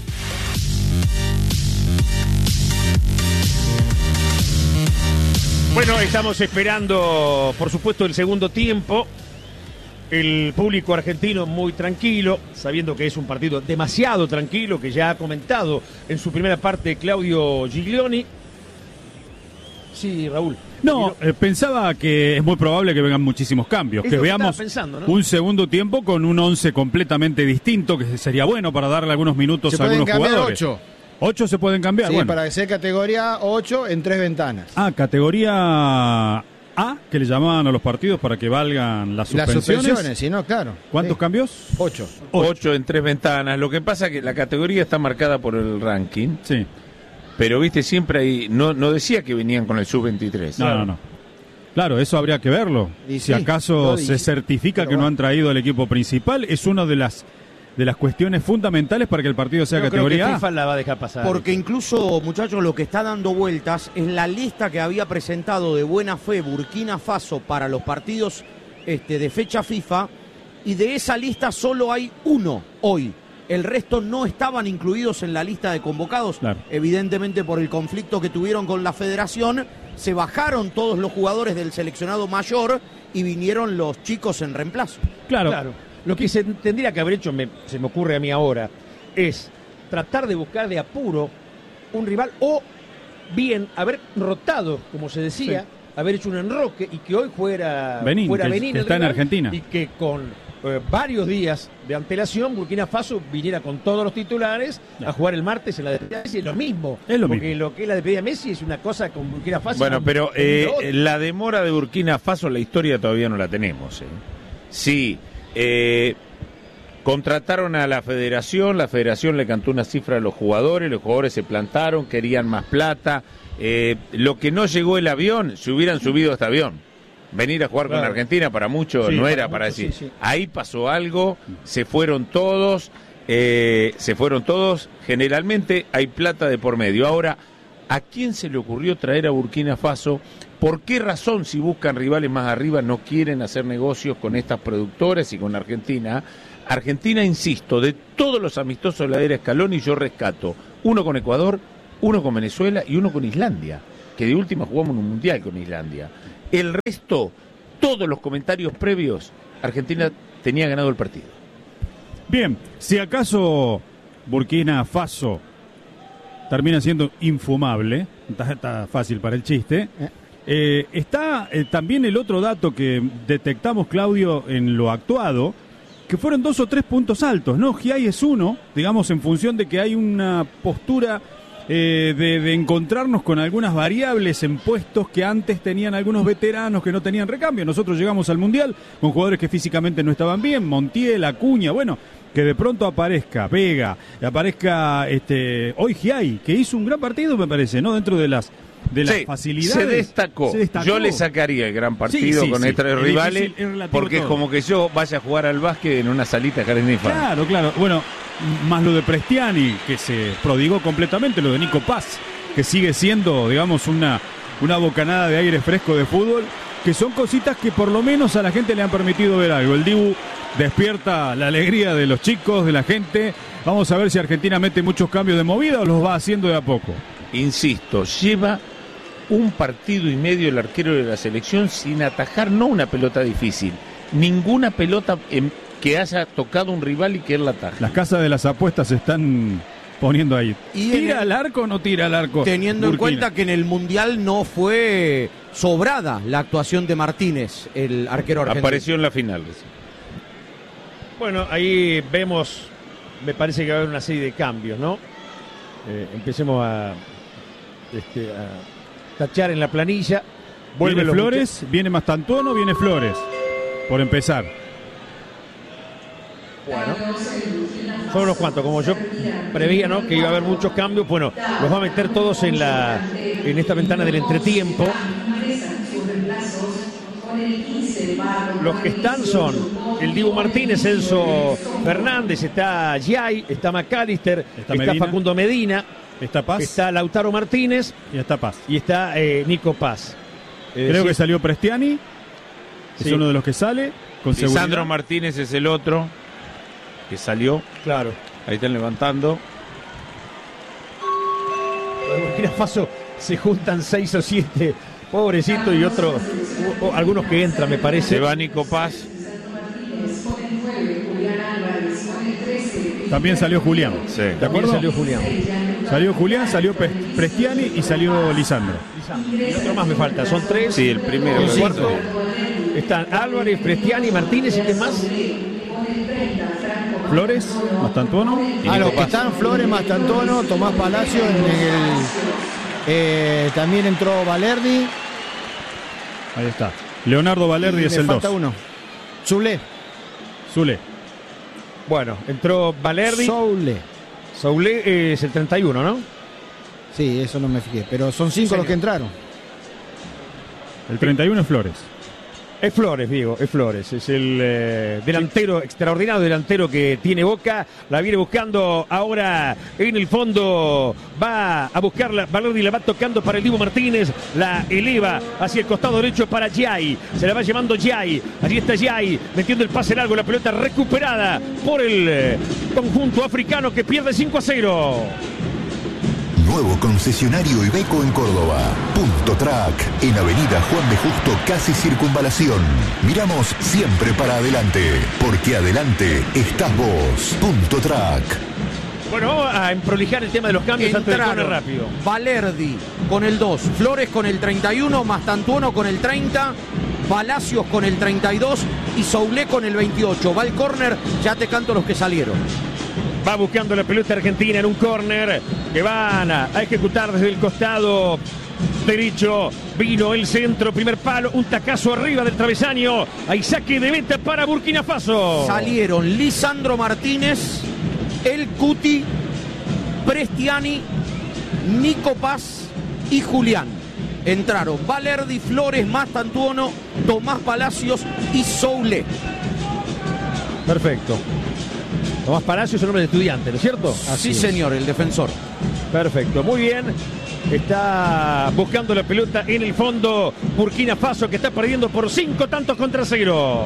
Bueno, estamos esperando, por supuesto, el segundo tiempo. El público argentino muy tranquilo, sabiendo que es un partido demasiado tranquilo, que ya ha comentado en su primera parte Claudio Giglioni. Sí, Raúl. No, eh, pensaba que es muy probable que vengan muchísimos cambios, Es que lo que veamos estaba pensando, ¿no? un segundo tiempo con un once completamente distinto, que sería bueno para darle algunos minutos Se a pueden algunos cambiar jugadores. ocho. Ocho se pueden cambiar, Sí, bueno. para que sea categoría ocho en tres ventanas. Ah, categoría A, que le llamaban a los partidos para que valgan las Las suspensiones. suspensiones, sí, no, claro. ¿Cuántos Sí. cambios? Ocho. Ocho en tres ventanas. Lo que pasa es que la categoría está marcada por el ranking. Sí. Pero, viste, siempre hay... No, no decía que venían con el sub veintitrés. No, no, no. Claro, eso habría que verlo. Y si sí, acaso lo se dije, certifica pero que no bueno. han traído el equipo principal, es una de las de las cuestiones fundamentales para que el partido sea Yo creo que categoría A. FIFA la va a dejar pasar. Porque incluso, muchachos, lo que está dando vueltas es la lista que había presentado de buena fe Burkina Faso para los partidos este, de fecha FIFA, y de esa lista solo hay uno hoy. El resto no estaban incluidos en la lista de convocados, Claro. evidentemente por el conflicto que tuvieron con la federación. Se bajaron todos los jugadores del seleccionado mayor y vinieron los chicos en reemplazo. Claro. Claro. Lo que se tendría que haber hecho, me- se me ocurre a mí ahora, es tratar de buscar de apuro un rival, o bien haber rotado, como se decía, Sí. haber hecho un enroque y que hoy fuera Benín, fuera que- Benín que el está en rival, Argentina. y que con eh, varios días de antelación Burkina Faso viniera con todos los titulares a jugar el martes en la despedida de Messi. Es lo mismo. Es lo porque mismo. lo que es la despedida de Messi es una cosa con Burkina Faso. Bueno, con- pero con eh, lo otro. la demora de Burkina Faso, la historia todavía no la tenemos. ¿eh? Sí, eh, contrataron a la federación, la federación le cantó una cifra a los jugadores, los jugadores se plantaron, querían más plata. Eh, lo que no llegó el avión, se hubieran subido a este avión. Venir a jugar Claro. con Argentina para muchos Sí, no para era para muchos, decir. sí, sí. Ahí pasó algo, se fueron todos, eh, se fueron todos. Generalmente hay plata de por medio. Ahora, ¿a quién se le ocurrió traer a Burkina Faso ¿Por qué razón, si buscan rivales más arriba, no quieren hacer negocios con estas productoras y con Argentina? Argentina, insisto, de todos los amistosos de la era Scaloni, yo rescato uno con Ecuador, uno con Venezuela y uno con Islandia, que de última jugamos en un mundial con Islandia. El resto, todos los comentarios previos, Argentina tenía ganado el partido. Bien, si acaso Burkina Faso termina siendo infumable, está, está fácil para el chiste, eh, está eh, también el otro dato que detectamos, Claudio, en lo actuado, que fueron dos o tres puntos altos, ¿no? Giai es uno, digamos, en función de que hay una postura eh, de, de encontrarnos con algunas variables en puestos que antes tenían algunos veteranos que no tenían recambio. Nosotros llegamos al Mundial con jugadores que físicamente no estaban bien, Montiel, Acuña, bueno, que de pronto aparezca Vega, aparezca este hoy Giai, que hizo un gran partido, me parece, ¿no? Dentro de las de las sí, facilidades. Se destacó. se destacó. Yo le sacaría el gran partido sí, sí, con sí. estos Es rivales, difícil, es porque todo. es como que yo vaya a jugar al básquet en una salita Jardín de Infantes. Claro, claro. Bueno, más lo de Prestiani, que se prodigó completamente, lo de Nico Paz, que sigue siendo, digamos, una, una bocanada de aire fresco de fútbol, que son cositas que por lo menos a la gente le han permitido ver algo. El Dibu despierta la alegría de los chicos, de la gente. Vamos a ver si Argentina mete muchos cambios de movida o los va haciendo de a poco. Insisto, lleva un partido y medio el arquero de la selección sin atajar, no una pelota difícil, ninguna pelota en, que haya tocado un rival y que él la ataje. Las casas de las apuestas se están poniendo ahí. Y ¿Tira el, al arco o no tira al arco? Teniendo Burkina. en cuenta que en el Mundial no fue sobrada la actuación de Martínez, el arquero argentino. Apareció en la final. Bueno, ahí vemos, me parece que va a haber una serie de cambios, ¿no? Eh, empecemos a, este, a tachar en la planilla. Vuelve Vuelve Flores, muchachos. Viene Mastantuono, viene Flores, por empezar. Bueno, son unos cuantos, como yo preveía, ¿no? Que iba a haber muchos cambios. Bueno, los va a meter todos en la en esta ventana del entretiempo. Los que están son el Dibu Martínez, Enzo Fernández, está Giai, está McAllister, está, está Facundo Medina, está Paz, está Lautaro Martínez y está Paz. Y está eh, Nico Paz. Eh, Creo sí. que salió Prestiani, sí. es uno de los que sale. Con Lisandro Martínez es el otro que salió. Claro. Ahí están levantando. En Burkina Faso se juntan seis o siete. Pobrecito, y otro, o, o, algunos que entran, me parece. Se va Nico Paz. También salió Julián. Sí. ¿De acuerdo? Salió Julián. Salió Julián, salió Prestiani y salió Lisandro. Y otro más me falta, son tres. Sí, el primero. El cuarto. Están Álvarez, Prestiani, Martínez y demás. Flores, Mastantuono. Ah, los que están Flores, Mastantuono, Tomás Palacio en el... Eh, también entró Valerdi. Ahí está. Leonardo Valerdi es el dos. Falta uno. Zule. Zule. Bueno, entró Valerdi. Soule. Soule es el treinta y uno, ¿no? Sí, eso no me fijé. Pero son cinco sí, los que entraron. El treinta y uno es Flores. Es Flores, Diego, es Flores. Es el eh, delantero, sí. extraordinario delantero que tiene Boca. La viene buscando ahora en el fondo. Va a buscarla. Valerdi la va tocando para el Dibu Martínez. La eleva hacia el costado derecho para Giai. Se la va llevando Giai. Allí está Giai metiendo el pase largo. La pelota recuperada por el eh, conjunto africano que pierde cinco a cero. Nuevo concesionario Iveco en Córdoba. Punto Track, en Avenida Juan B. Justo, casi Circunvalación. Miramos siempre para adelante, porque adelante estás vos. Punto Track. Bueno, vamos a emprolijar el tema de los cambios antes de correr rápido. Valerdi con el dos, Flores con el treinta y uno, Mastantuono con el treinta, Palacios con el treinta y dos y Soule con el veintiocho. Va el córner, ya te canto los que salieron. Va buscando la pelota argentina en un córner que van a, a ejecutar desde el costado derecho. Vino el centro, primer palo, un tacazo arriba del travesaño. Hay saque de meta para Burkina Faso. Salieron Lisandro Martínez, El Cuti, Prestiani, Nico Paz y Julián. Entraron Valerdi, Flores, Mastantuono, Tomás Palacios y Soule. Perfecto. Tomás Palacios es el nombre de estudiante, ¿no es cierto? Así sí, es. Señor, el defensor. Perfecto, muy bien. Está buscando la pelota en el fondo. Burkina Faso, que está perdiendo por cinco tantos contra cero.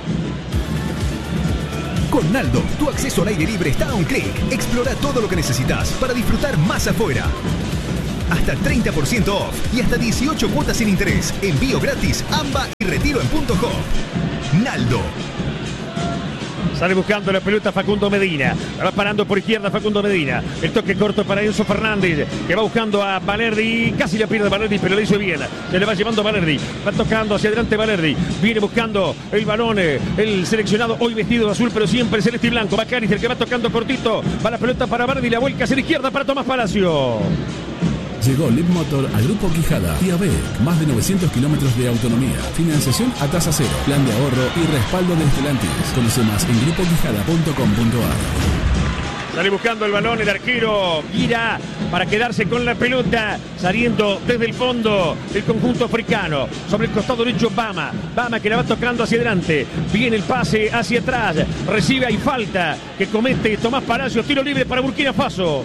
Con Naldo, tu acceso al aire libre está a un clic. Explora todo lo que necesitas para disfrutar más afuera. Hasta treinta por ciento off y hasta dieciocho cuotas sin interés. Envío gratis, AMBA y retiro en punto hop. Naldo. Sale buscando la pelota Facundo Medina. Va parando por izquierda Facundo Medina. El toque corto para Enzo Fernández, que va buscando a Valerdi. Casi la pierde Valerdi, pero le hizo bien. Se le va llevando Valerdi. Va tocando hacia adelante Valerdi. Viene buscando el balón. El seleccionado hoy vestido de azul, pero siempre celeste y blanco. McAllister, que va tocando cortito. Va la pelota para Valerdi. La vuelca hacia la izquierda para Tomás Palacio. Llegó Lead Motor a Grupo Quijada y A B E C. Más de novecientos kilómetros de autonomía. Financiación a tasa cero. Plan de ahorro y respaldo de Stellantis. Conoce más en grupo quijada punto com punto a r. Sale buscando el balón el arquero. Gira para quedarse con la pelota. Saliendo desde el fondo el conjunto africano. Sobre el costado derecho Bama. Bama que la va tocando hacia adelante. Viene el pase hacia atrás. Recibe, hay falta que comete Tomás Palacios. Tiro libre para Burkina Faso.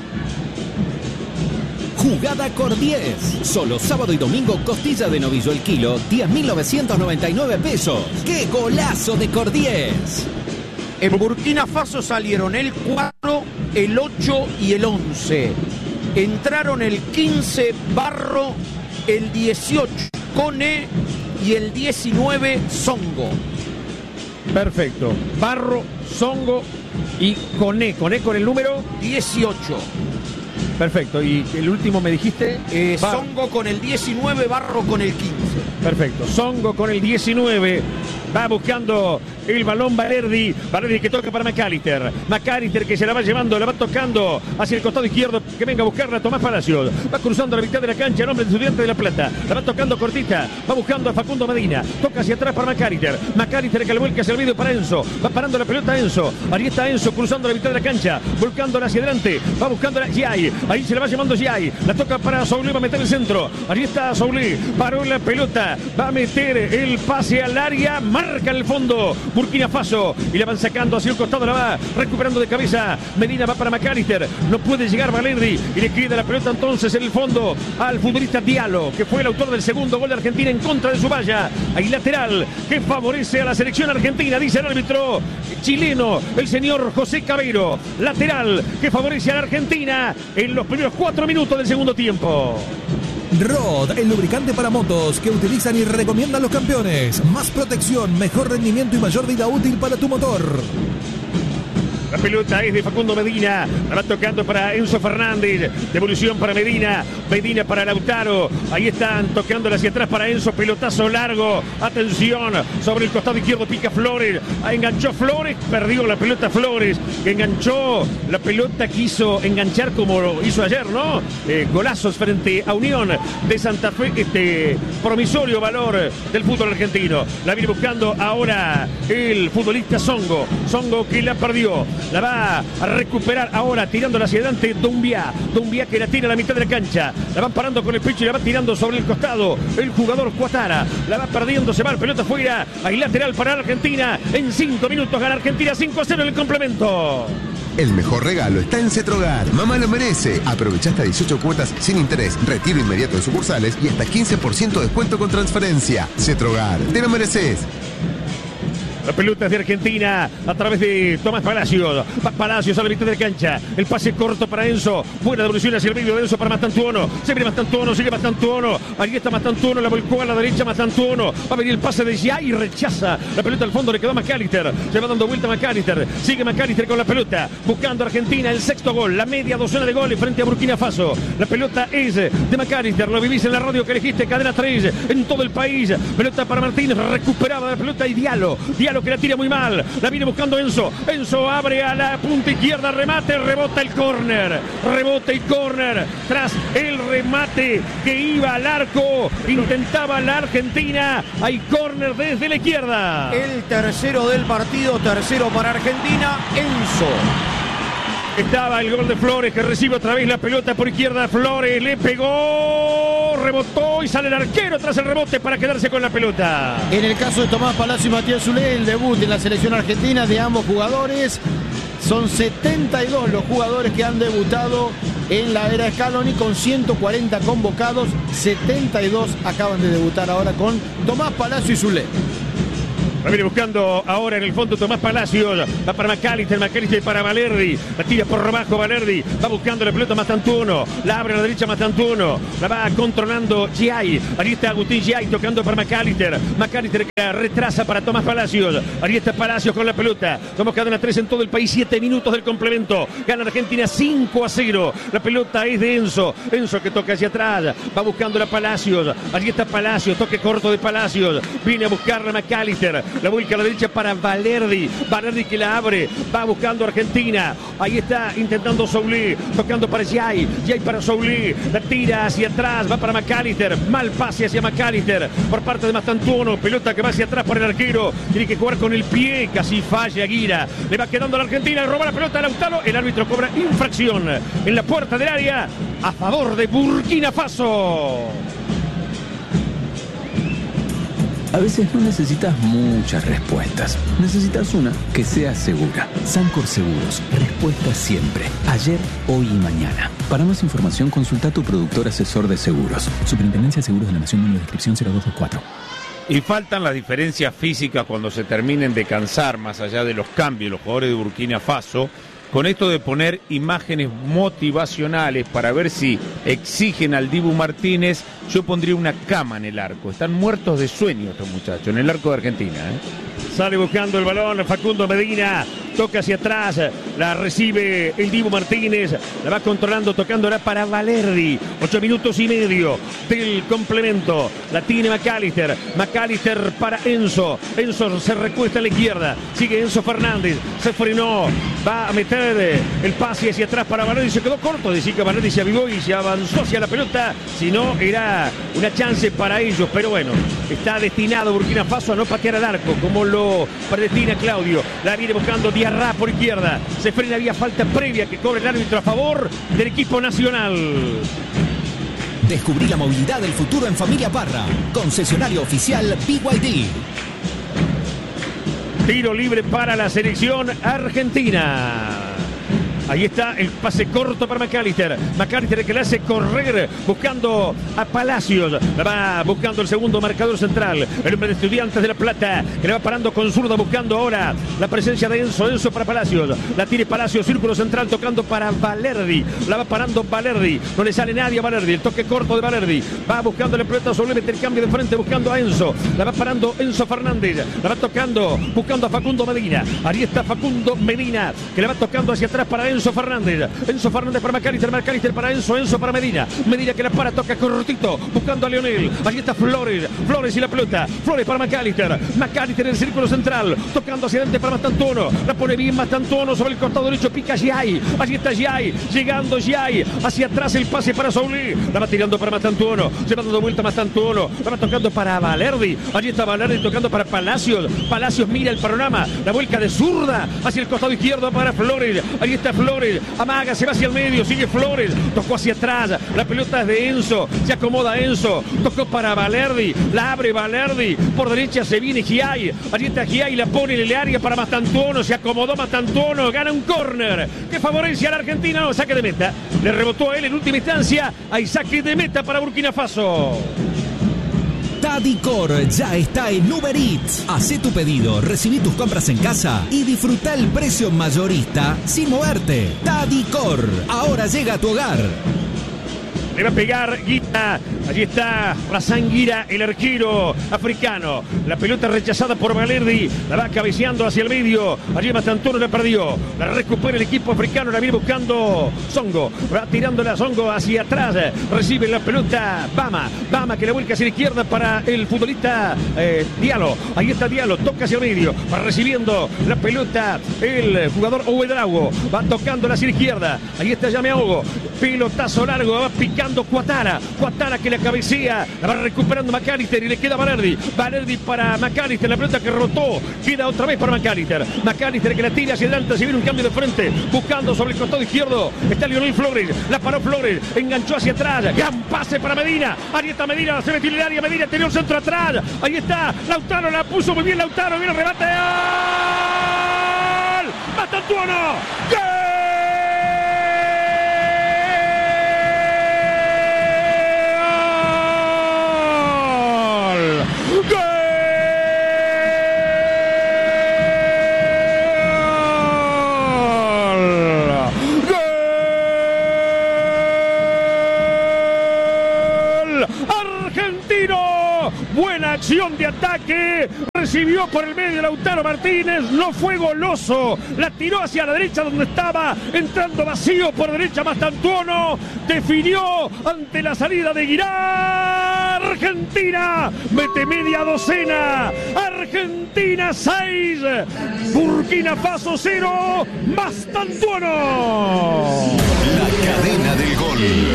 Jugada Cor diez. Solo sábado y domingo costilla de novillo el kilo, diez mil novecientos noventa y nueve pesos. ¡Qué golazo de Cor diez! En Burkina Faso salieron el cuatro, el ocho y el once. Entraron el quince Barro, el dieciocho Cone y el diecinueve Songo. Perfecto. Barro, Songo y Cone. Cone con el número dieciocho. Perfecto, y el último me dijiste... Eh, Songo con el diecinueve, Barro con el quince. Perfecto, Songo con el diecinueve, va buscando el balón Valerdi, Valerdi que toca para McAllister, McAllister que se la va llevando, la va tocando hacia el costado izquierdo, que venga a buscarla Tomás Palacios, va cruzando la mitad de la cancha el hombre de Estudiantes de La Plata, la va tocando cortita, va buscando a Facundo Medina, toca hacia atrás para McAllister, McAllister que le vuelca hacia el medio para Enzo, va parando la pelota Enzo, ahí está Enzo cruzando la mitad de la cancha, volcándola hacia adelante, va buscando a Giai, ahí se la va llevando Giai, la toca para Soulé, va a meter el centro, ahí está Soulé, paró la pelota, va a meter el pase al área, marca en el fondo Burkina Faso y la van sacando hacia el costado, la va recuperando de cabeza Medina, va para McAllister, no puede llegar Valerdi y le queda la pelota entonces en el fondo al futbolista Diallo, que fue el autor del segundo gol de Argentina en contra de su valla. Hay lateral que favorece a la selección argentina, dice el árbitro chileno, el señor José Cabero, lateral que favorece a la Argentina en los primeros cuatro minutos del segundo tiempo. Rod, el lubricante para motos que utilizan y recomiendan los campeones. Más protección, mejor rendimiento y mayor vida útil para tu motor. La pelota es de Facundo Medina, la va tocando para Enzo Fernández, devolución para Medina, Medina para Lautaro, ahí están tocándola hacia atrás para Enzo, pelotazo largo, atención, sobre el costado izquierdo pica Flores, enganchó Flores, perdió la pelota Flores, que enganchó la pelota, quiso enganchar como hizo ayer, ¿no? Eh, golazos frente a Unión de Santa Fe, este promisorio valor del fútbol argentino, la viene buscando ahora el futbolista Songo, Songo que la perdió. La va a recuperar ahora, tirándola hacia adelante Doumbia. Doumbia que la tiene a la mitad de la cancha. La van parando con el pecho y la va tirando sobre el costado. El jugador Cuatara. La va perdiendo, se va, la pelota fuera. Hay lateral para Argentina. En cinco minutos gana Argentina cinco a cero en el complemento. El mejor regalo está en Cetrogar. Mamá lo merece. Aprovecha hasta dieciocho cuotas sin interés, retiro inmediato de sucursales y hasta quince por ciento de descuento con transferencia. Cetrogar, te lo mereces. La pelota es de Argentina a través de Tomás Palacios. Va Palacios a la mitad de la cancha. El pase corto para Enzo. Buena devolución hacia el medio de Enzo para Mastantuono. Se viene Mastantuono, sigue Mastantuono. Ahí está Mastantuono, la volcó a la derecha Mastantuono. Va a venir el pase de Giai y rechaza. La pelota al fondo le quedó a McAllister. Se va dando vuelta McAllister. Sigue McAllister con la pelota. Buscando a Argentina el sexto gol. La media docena de goles frente a Burkina Faso. La pelota es de McAllister. Lo vivís en la radio que elegiste. Cadena tres en todo el país. Pelota para Martínez. Recuperada la pelota y Diallo. Diallo que la tira muy mal, la viene buscando Enzo, Enzo abre a la punta izquierda, remate, rebota el córner, rebota el córner, tras el remate que iba al arco, intentaba la Argentina, hay córner desde la izquierda. El tercero del partido, tercero para Argentina, Enzo. Estaba el gol de Flores que recibe otra vez la pelota por izquierda. Flores le pegó, rebotó y sale el arquero tras el rebote para quedarse con la pelota. En el caso de Tomás Palacio y Matías Zulé, el debut en la selección argentina de ambos jugadores. Son setenta y dos los jugadores que han debutado en la era Scaloni con ciento cuarenta convocados, setenta y dos acaban de debutar ahora con Tomás Palacio y Zule. Va a venir buscando ahora en el fondo Tomás Palacios. Va para McAllister, McAllister para Valerdi. La tira por abajo Valerdi. Va buscando la pelota Mastantuono. La abre a la derecha Mastantuono. La va controlando Giai. Ahí está Agustín Giai tocando para McAllister. McAllister que retrasa para Tomás Palacios. Ahí está Palacios con la pelota. Somos cadena tres en todo el país. siete minutos del complemento. Gana Argentina cinco a cero. La pelota es de Enzo. Enzo que toca hacia atrás. Va buscando la Palacios. Allí está Palacios. Toque corto de Palacios. Viene a buscarla McAllister. La vuelca a la derecha para Valerdi. Valerdi que la abre. Va buscando Argentina. Ahí está intentando Soulé. Tocando para Giai. Giai para Soulé. La tira hacia atrás. Va para McAllister. Mal pase hacia McAllister. Por parte de Mastantuono. Pelota que va hacia atrás para el arquero. Tiene que jugar con el pie. Casi falla Guira. Le va quedando a la Argentina. Roba la pelota a Lautaro. El árbitro cobra infracción en la puerta del área a favor de Burkina Faso. A veces no necesitas muchas respuestas. Necesitas una que sea segura. Sancor Seguros. Respuesta siempre. Ayer, hoy y mañana. Para más información, consulta a tu productor asesor de seguros. Superintendencia de Seguros de la Nación, número de inscripción cero dos dos cuatro. Y faltan las diferencias físicas cuando se terminen de cansar, más allá de los cambios, los jugadores de Burkina Faso, con esto de poner imágenes motivacionales para ver si exigen al Dibu Martínez. Yo pondría una cama en el arco. Están muertos de sueño estos muchachos en el arco de Argentina, ¿eh? Sale buscando el balón Facundo Medina. Toca hacia atrás. La recibe el Dibu Martínez. La va controlando, tocándola para Valerdi. Ocho minutos y medio del complemento. La tiene McAllister. McAllister para Enzo. Enzo se recuesta a la izquierda. Sigue Enzo Fernández. Se frenó. Va a meter el pase hacia atrás para Valerdi. Se quedó corto. Decía que Valerdi se avivó y se avanzó hacia la pelota. Si no, era una chance para ellos. Pero bueno, está destinado Burkina Faso a no patear al arco, como lo predestina Claudio. La viene buscando Diarra por izquierda. Se frena, había falta previa que cobre el árbitro a favor del equipo nacional. Descubrí la movilidad del futuro en Familia Parra. Concesionario oficial B Y D. Tiro libre para la selección argentina. Ahí está el pase corto para McAllister. McAllister que le hace correr buscando a Palacios. La va buscando el segundo marcador central. El hombre de Estudiantes de La Plata que le va parando con zurda buscando ahora la presencia de Enzo. Enzo para Palacios. La tiene Palacios, círculo central tocando para Valerdi. La va parando Valerdi. No le sale nadie a Valerdi. El toque corto de Valerdi. Va buscando la pelota sobre el cambio de frente buscando a Enzo. La va parando Enzo Fernández. La va tocando buscando a Facundo Medina. Ahí está Facundo Medina que le va tocando hacia atrás para Enzo Fernández. Enzo Fernández para McAllister. McAllister para Enzo. Enzo para Medina. Medina que la para, toca cortito buscando a Leonel. Allí está Flores. Flores y la pelota. Flores para McAllister. McAllister en el círculo central. Tocando hacia adelante para Mastantuono. La pone bien Mastantuono sobre el costado derecho. Pica Giai. Allí está Giai. Llegando Giai. Hacia atrás el pase para Soulé. La va tirando para Mastantuono. Se va dando vuelta Mastantuono. La va tocando para Valerdi. Allí está Valerdi tocando para Palacios. Palacios mira el panorama. La vuelca de zurda hacia el costado izquierdo para Flores. Allí está Flores. Amaga, se va hacia el medio. Sigue Flores. Tocó hacia atrás. La pelota es de Enzo. Se acomoda Enzo. Tocó para Valerdi. La abre Valerdi. Por derecha se viene Giai. Allí está Giai. La pone en el área para Mastantuono. Se acomodó Mastantuono. Gana un córner que favorece a la Argentina. No, saque de meta. Le rebotó a él en última instancia. Hay saque de meta para Burkina Faso. Tadicor ya está en Uber Eats. Hacé tu pedido, recibí tus compras en casa y disfruta el precio mayorista sin moverte. Tadicor, ahora llega a tu hogar. Le va a pegar Guita. Allí está Razán Guira, el arquero africano. La pelota rechazada por Valerdi. La va cabeceando hacia el medio. Allí Mastantuono la perdió. La recupera el equipo africano. La viene buscando Songo. Va tirando la Songo hacia atrás. Recibe la pelota Bama. Bama que la vuelca hacia la izquierda para el futbolista eh, Diallo. Ahí está Diallo. Toca hacia el medio. Va recibiendo la pelota el jugador Ouedraogo. Va tocando hacia la izquierda. Ahí está Yameogo. Pelotazo largo. Va picando Cuatara. Cuatara que la cabecea. La va recuperando McAllister y le queda Valerdi. Valerdi para McAllister. La pelota que rotó. Queda otra vez para McAllister. McAllister que la tira hacia adelante. Se viene un cambio de frente. Buscando sobre el costado izquierdo. Está Leonel Flores. La paró Flores. Enganchó hacia atrás. Gran pase para Medina. Ahí está Medina. Se metió en el área. Medina tenía un centro atrás. Ahí está. Lautaro la puso muy bien. Lautaro. Viene el rebate. ¡Gol! Mastantuono. ¡Gol! ataque. Recibió por el medio Lautaro Martínez. No fue goloso. La tiró hacia la derecha donde estaba. Entrando vacío por derecha Mastantuono. Definió ante la salida de Guirá. Argentina mete media docena. Argentina seis. Burkina Faso cero. Mastantuono. La cadena del gol.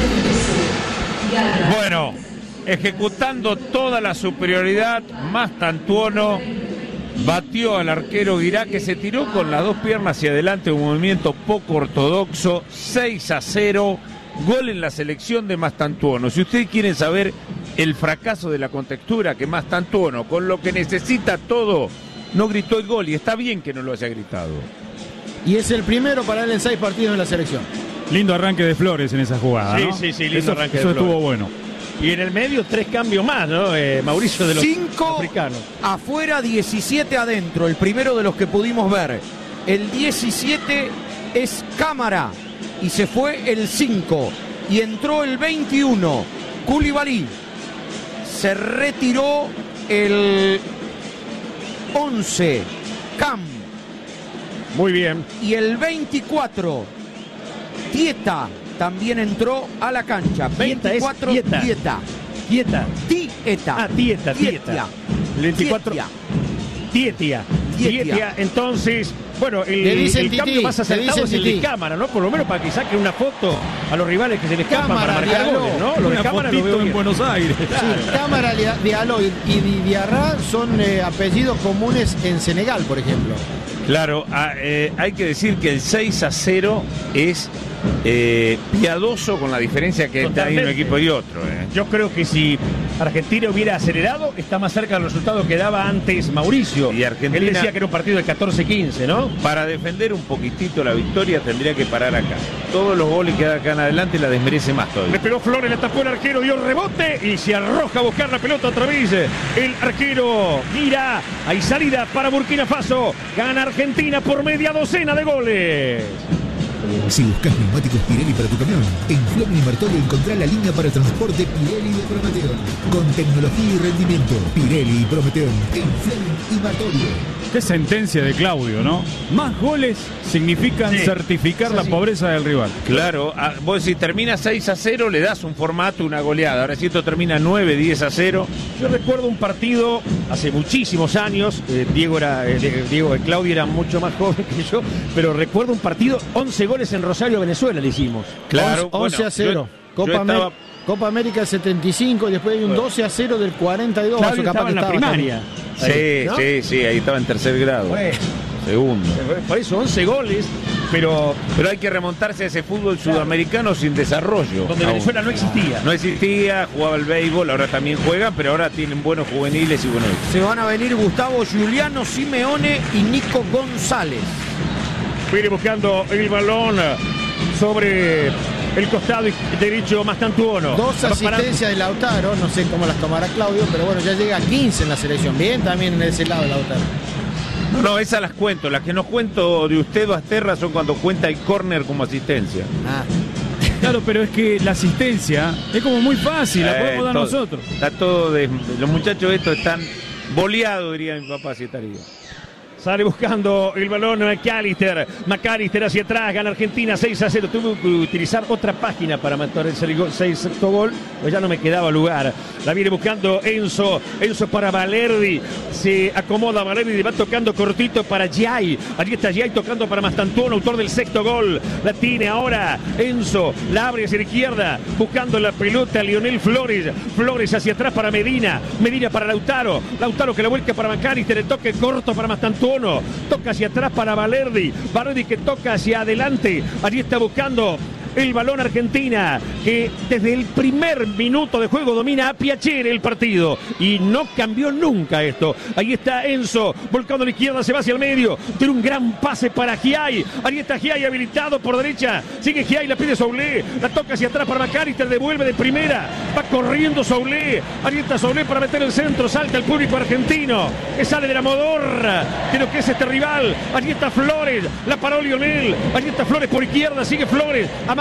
Bueno, ejecutando toda la superioridad, Mastantuono batió al arquero Guirá, que se tiró con las dos piernas hacia adelante, un movimiento poco ortodoxo. Seis a cero, gol en la selección de Mastantuono. Si ustedes quieren saber el fracaso de la contextura, que Mastantuono, con lo que necesita todo, no gritó el gol, y está bien que no lo haya gritado. Y es el primero para él en seis partidos en la selección. Lindo arranque de Flores en esa jugada, Sí, ¿no? sí, sí, lindo eso, arranque de eso Flores. estuvo bueno. Y en el medio tres cambios más, ¿no? Eh, Mauricio, de los Cinco africanos. afuera, diecisiete adentro. El primero de los que pudimos ver. El diecisiete es Cámara. Y se fue el cinco. Y entró el veintiuno. Koulibaly. Se retiró el once. Cam. Muy bien. Y el veinticuatro. Tieta. También entró a la cancha. Tieta es veinticuatro. Tieta. Tieta. Tieta. Tieta. Ah, Tieta, Tieta. El veinticuatro. Tietia. Tietia. Tietia. Tietia. Entonces, bueno, el, Le dicen el Tití, cambio más le acertado dicen es el de Tití. Cámara, ¿no? Por lo menos para que saquen una foto a los rivales que se les escapan Cámara, para marcar Diallo. goles, ¿no? Lo de Una Cámara lo fotito veo en bien. Buenos Aires. Sí, Cámara, Diallo y, y Diarra son eh, apellidos comunes en Senegal, por ejemplo. Claro, ah, eh, hay que decir que el seis a cero es eh, piadoso con la diferencia que está ahí un equipo y otro. Eh. Yo creo que si Argentina hubiera acelerado, está más cerca del resultado que daba antes Mauricio. Y Argentina- Él decía que era un partido de catorce quince, ¿no? Para defender un poquitito la victoria tendría que parar acá. Todos los goles que da acá en adelante la desmerece más Le todavía. pegó Flores, le tapó el arquero, dio rebote y se arroja a buscar la pelota otra vez. El arquero mira, hay salida para Burkina Faso. Gana Argentina por media docena de goles. Si buscas neumáticos Pirelli para tu camión, en Fleming y Martolio encontrá la línea para transporte Pirelli de Prometeon. Con tecnología y rendimiento, Pirelli y Prometeon en Fleming y Martolio. Qué sentencia de Claudio, ¿no? Más goles significan Sí, certificar la pobreza del rival. Claro, ah, vos si termina seis a cero le das un formato, una goleada. Ahora si esto termina nueve, diez a cero. Yo recuerdo un partido hace muchísimos años. eh, Diego era eh, Diego eh, Claudio era mucho más joven que yo, pero recuerdo un partido, once goles en Rosario, Venezuela le hicimos. Claro, once bueno, a cero. yo- Copa, yo estaba- Amé- Copa América del setenta y cinco, y después hay un doce a cero del cuarenta y dos. Claudio Eso capaz estaba en la que primaria. Sí, Ahí, ¿no? sí, sí, ahí estaba en tercer grado. Bueno, Segundo. por eso once goles, pero Pero hay que remontarse a ese fútbol sudamericano sin desarrollo. donde aún. Venezuela no existía. No existía, jugaba el béisbol, ahora también juega, pero ahora tienen buenos juveniles y buenos. Se van a venir Gustavo Giuliano, Simeone y Nico González. Viene buscando el balón sobre el costado derecho Mastantuono. Dos Para- asistencias de Lautaro, no sé cómo las tomará Claudio, pero bueno, ya llega a quince en la selección. Bien también en ese lado Lautaro. No, no, esas las cuento. Las que no cuento de usted o Asterra son cuando cuenta el córner como asistencia. Ah, Claro, pero es que la asistencia es como muy fácil, la Eh, podemos dar todo- nosotros. Está todo de, los muchachos estos están boleados, diría mi papá, si estaría. Sale buscando el balón McAllister. McAllister hacia atrás, gana Argentina seis a cero. Tuve que utilizar otra página para matar el sexto gol, pues ya no me quedaba lugar. La viene buscando Enzo. Enzo para Valerdi. Se acomoda Valerdi, va tocando cortito para Giai. Allí está Giai tocando para Mastantuono, autor del sexto gol. La tiene ahora Enzo. La abre hacia la izquierda, buscando la pelota Lionel Flores. Flores hacia atrás para Medina. Medina para Lautaro. Lautaro que la vuelca para McAllister. El toque corto para Mastantuono. Toca hacia atrás para Valerdi. Valerdi que toca hacia adelante. Allí está buscando el balón Argentina, que desde el primer minuto de juego domina a Piacere el partido. Y no cambió nunca esto. Ahí está Enzo, volcando a la izquierda, se va hacia el medio. Tiene un gran pase para Giai. Ahí está Giai habilitado por derecha. Sigue Giai, la pide Soulé. La toca hacia atrás para McAllister, devuelve de primera. Va corriendo Soulé. Ahí está Soulé para meter el centro. Salta el público argentino, que sale de la modorra de lo que es este rival. Allí está Flores, la paró Lionel. Allí está Flores por izquierda, sigue Flores. Amar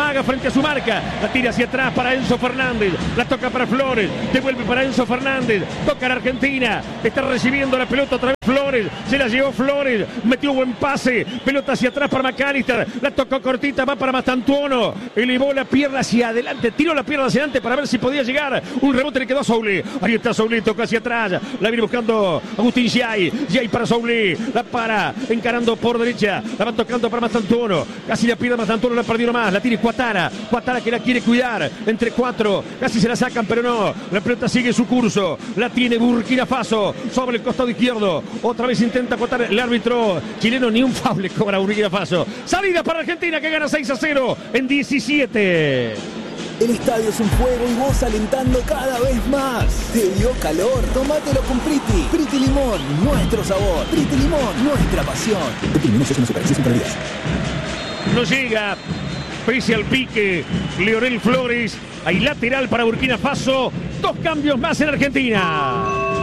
amaga frente a su marca, la tira hacia atrás para Enzo Fernández, la toca para Flores, devuelve para Enzo Fernández, toca la Argentina, está recibiendo la pelota otra vez Flores, se la llevó Flores, metió buen pase, pelota hacia atrás para McAllister, la tocó cortita, va para Mastantuono, elevó la pierna hacia adelante, tiró la pierna hacia adelante para ver si podía llegar, un rebote le quedó a Soule, ahí está Soule, toca hacia atrás, la viene buscando Agustín Giai, Giai para Soule, la para, encarando por derecha, la va tocando para Mastantuono, casi la pierde Mastantuono, la perdió nomás, la tiene Cuatara, Cuatara que la quiere cuidar, entre cuatro, casi se la sacan pero no, la pelota sigue su curso, la tiene Burkina Faso, sobre el costado izquierdo, otra vez intenta acotar el árbitro chileno, ni un foul le cobra Burkina Faso, salida para Argentina que gana seis a cero en diecisiete. El estadio es un juego y vos alentando cada vez más. ¿Te dio calor? Tómatelo con Priti. Priti Limón, nuestro sabor. Priti Limón, nuestra pasión. Priti Limón es una superficie sin días. No llega, pese al pique, Leonel Flores. Hay lateral para Burkina Faso. Dos cambios más en Argentina.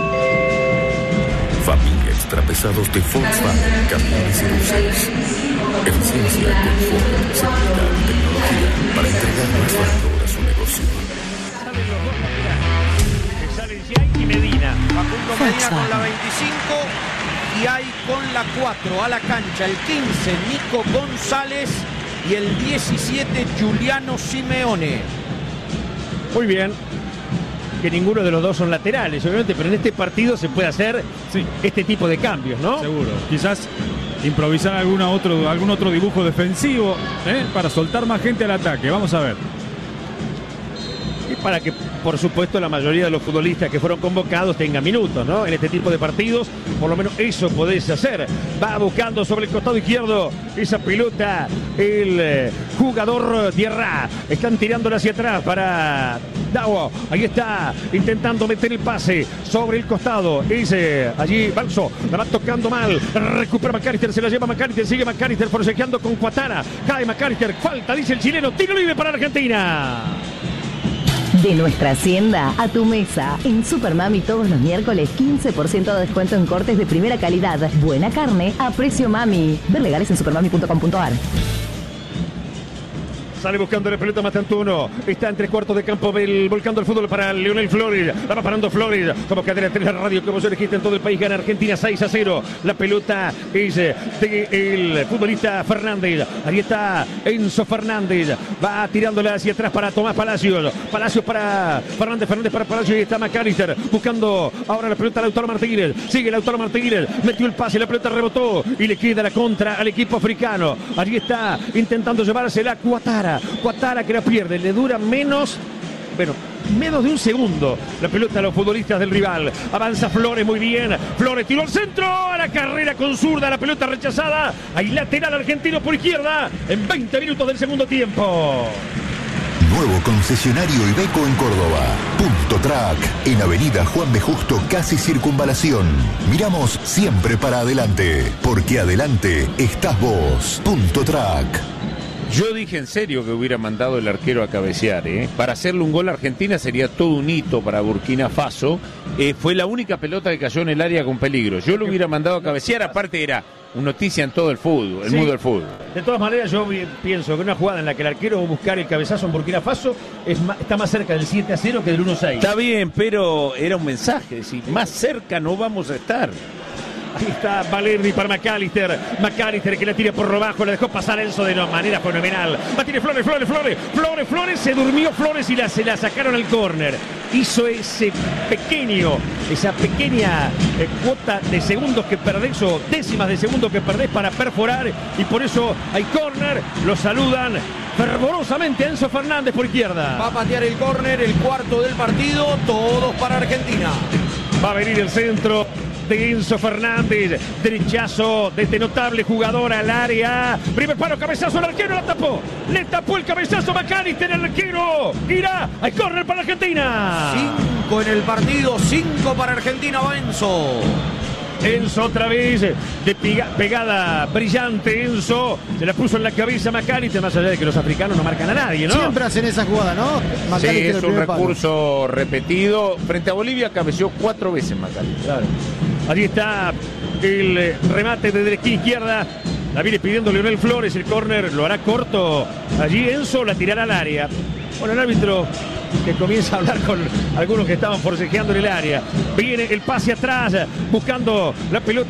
Familia Extrapesados de Volkswagen, camiones y buses. Eficiencia, confort, seguridad y tecnología para entregar más valor a su negocio. Sale Giai y Medina. Facundo Medina con la veinticinco y hay con la cuatro a la cancha. El quince, Nico González y el diecisiete, Giuliano Simeone. Muy bien. Que ninguno de los dos son laterales, obviamente, pero en este partido se puede hacer sí. este tipo de cambios, ¿no? Seguro. Quizás improvisar alguna otro, algún otro dibujo defensivo ¿eh? para soltar más gente al ataque. Vamos a ver. Y para que, por supuesto, la mayoría de los futbolistas que fueron convocados tengan minutos, ¿no? En este tipo de partidos, por lo menos eso podés hacer. Va buscando sobre el costado izquierdo esa pelota el eh, jugador Diarra. Están tirándola hacia atrás para Dawo. Ahí está, intentando meter el pase sobre el costado. Dice allí Balso, la va tocando mal. Recupera McAllister, se la lleva McAllister, sigue McAllister forcejeando con Cuatara. Cae McAllister, falta, dice el chileno. Tiro libre para Argentina. De nuestra hacienda a tu mesa. En Supermami todos los miércoles quince por ciento de descuento en cortes de primera calidad. Buena carne a precio mami. Ver legales en supermami punto com punto ar. Sale buscando la pelota Mastantuono. Está en tres cuartos de campo del, volcando el fútbol para Leonel Flores. La va parando Flores. Somos cadena tres, la radio que vos elegiste en todo el país. Gana Argentina seis a cero. La pelota es del futbolista Fernández. Ahí está Enzo Fernández. Va tirándola hacia atrás para Tomás Palacios. Palacios para Fernández. Fernández para Palacios. Y está McAllister buscando ahora la pelota a Lautaro Martínez. Sigue Lautaro Martínez. Metió el pase. La pelota rebotó. Y le queda la contra al equipo africano. Allí está intentando llevársela Cuatara. Cuatara que la pierde, le dura menos, bueno, menos de un segundo la pelota a los futbolistas del rival. Avanza Flores muy bien, Flores tiró al centro, a la carrera con zurda, la pelota rechazada. Hay lateral argentino por izquierda en veinte minutos del segundo tiempo. Nuevo concesionario Iveco en Córdoba. Punto Track, en Avenida Juan B. Justo, casi Circunvalación. Miramos siempre para adelante, porque adelante estás vos. Punto Track. Yo dije en serio que hubiera mandado el arquero a cabecear, ¿eh? Para hacerle un gol a Argentina sería todo un hito para Burkina Faso. Eh, fue la única pelota que cayó en el área con peligro. Yo lo hubiera mandado a cabecear, aparte era una noticia en todo el fútbol, el sí. mundo del fútbol. De todas maneras, yo pienso que una jugada en la que el arquero va a buscar el cabezazo en Burkina Faso es más, está más cerca del siete a cero que del uno a seis. Está bien, pero era un mensaje, es decir, más cerca no vamos a estar. Ahí está Valerdi para McAllister. McAllister que la tira por robajo. La dejó pasar Enzo de una manera fenomenal. Va, tiene Flores, Flores, Flores. Flores, Flores. Se durmió Flores y la, se la sacaron al córner. Hizo ese pequeño, esa pequeña eh, cuota de segundos que perdés o décimas de segundos que perdés para perforar. Y por eso hay córner. Lo saludan fervorosamente a Enzo Fernández por izquierda. Va a patear el córner, el cuarto del partido. Todos para Argentina. Va a venir el centro de Enzo Fernández, derechazo de este notable jugador al área. Primer paro, cabezazo, el arquero la tapó. Le tapó el cabezazo McAllister, el arquero. Irá, hay córner para Argentina. Cinco en el partido, cinco para Argentina, va Enzo. Enzo otra vez, de pega, pegada brillante, Enzo, se la puso en la cabeza McAllister, más allá de que los africanos no marcan a nadie, ¿no? Siempre hacen esa jugada, ¿no? Sí, es un recurso palo. repetido. Frente a Bolivia cabeció cuatro veces McAllister. Claro. Allí está el remate desde la esquina izquierda La viene pidiendo Leonel Flores, el córner lo hará corto. Allí Enzo la tirará al área. Bueno, el árbitro que comienza a hablar con algunos que estaban forcejeando en el área. Viene el pase atrás, buscando la pelota.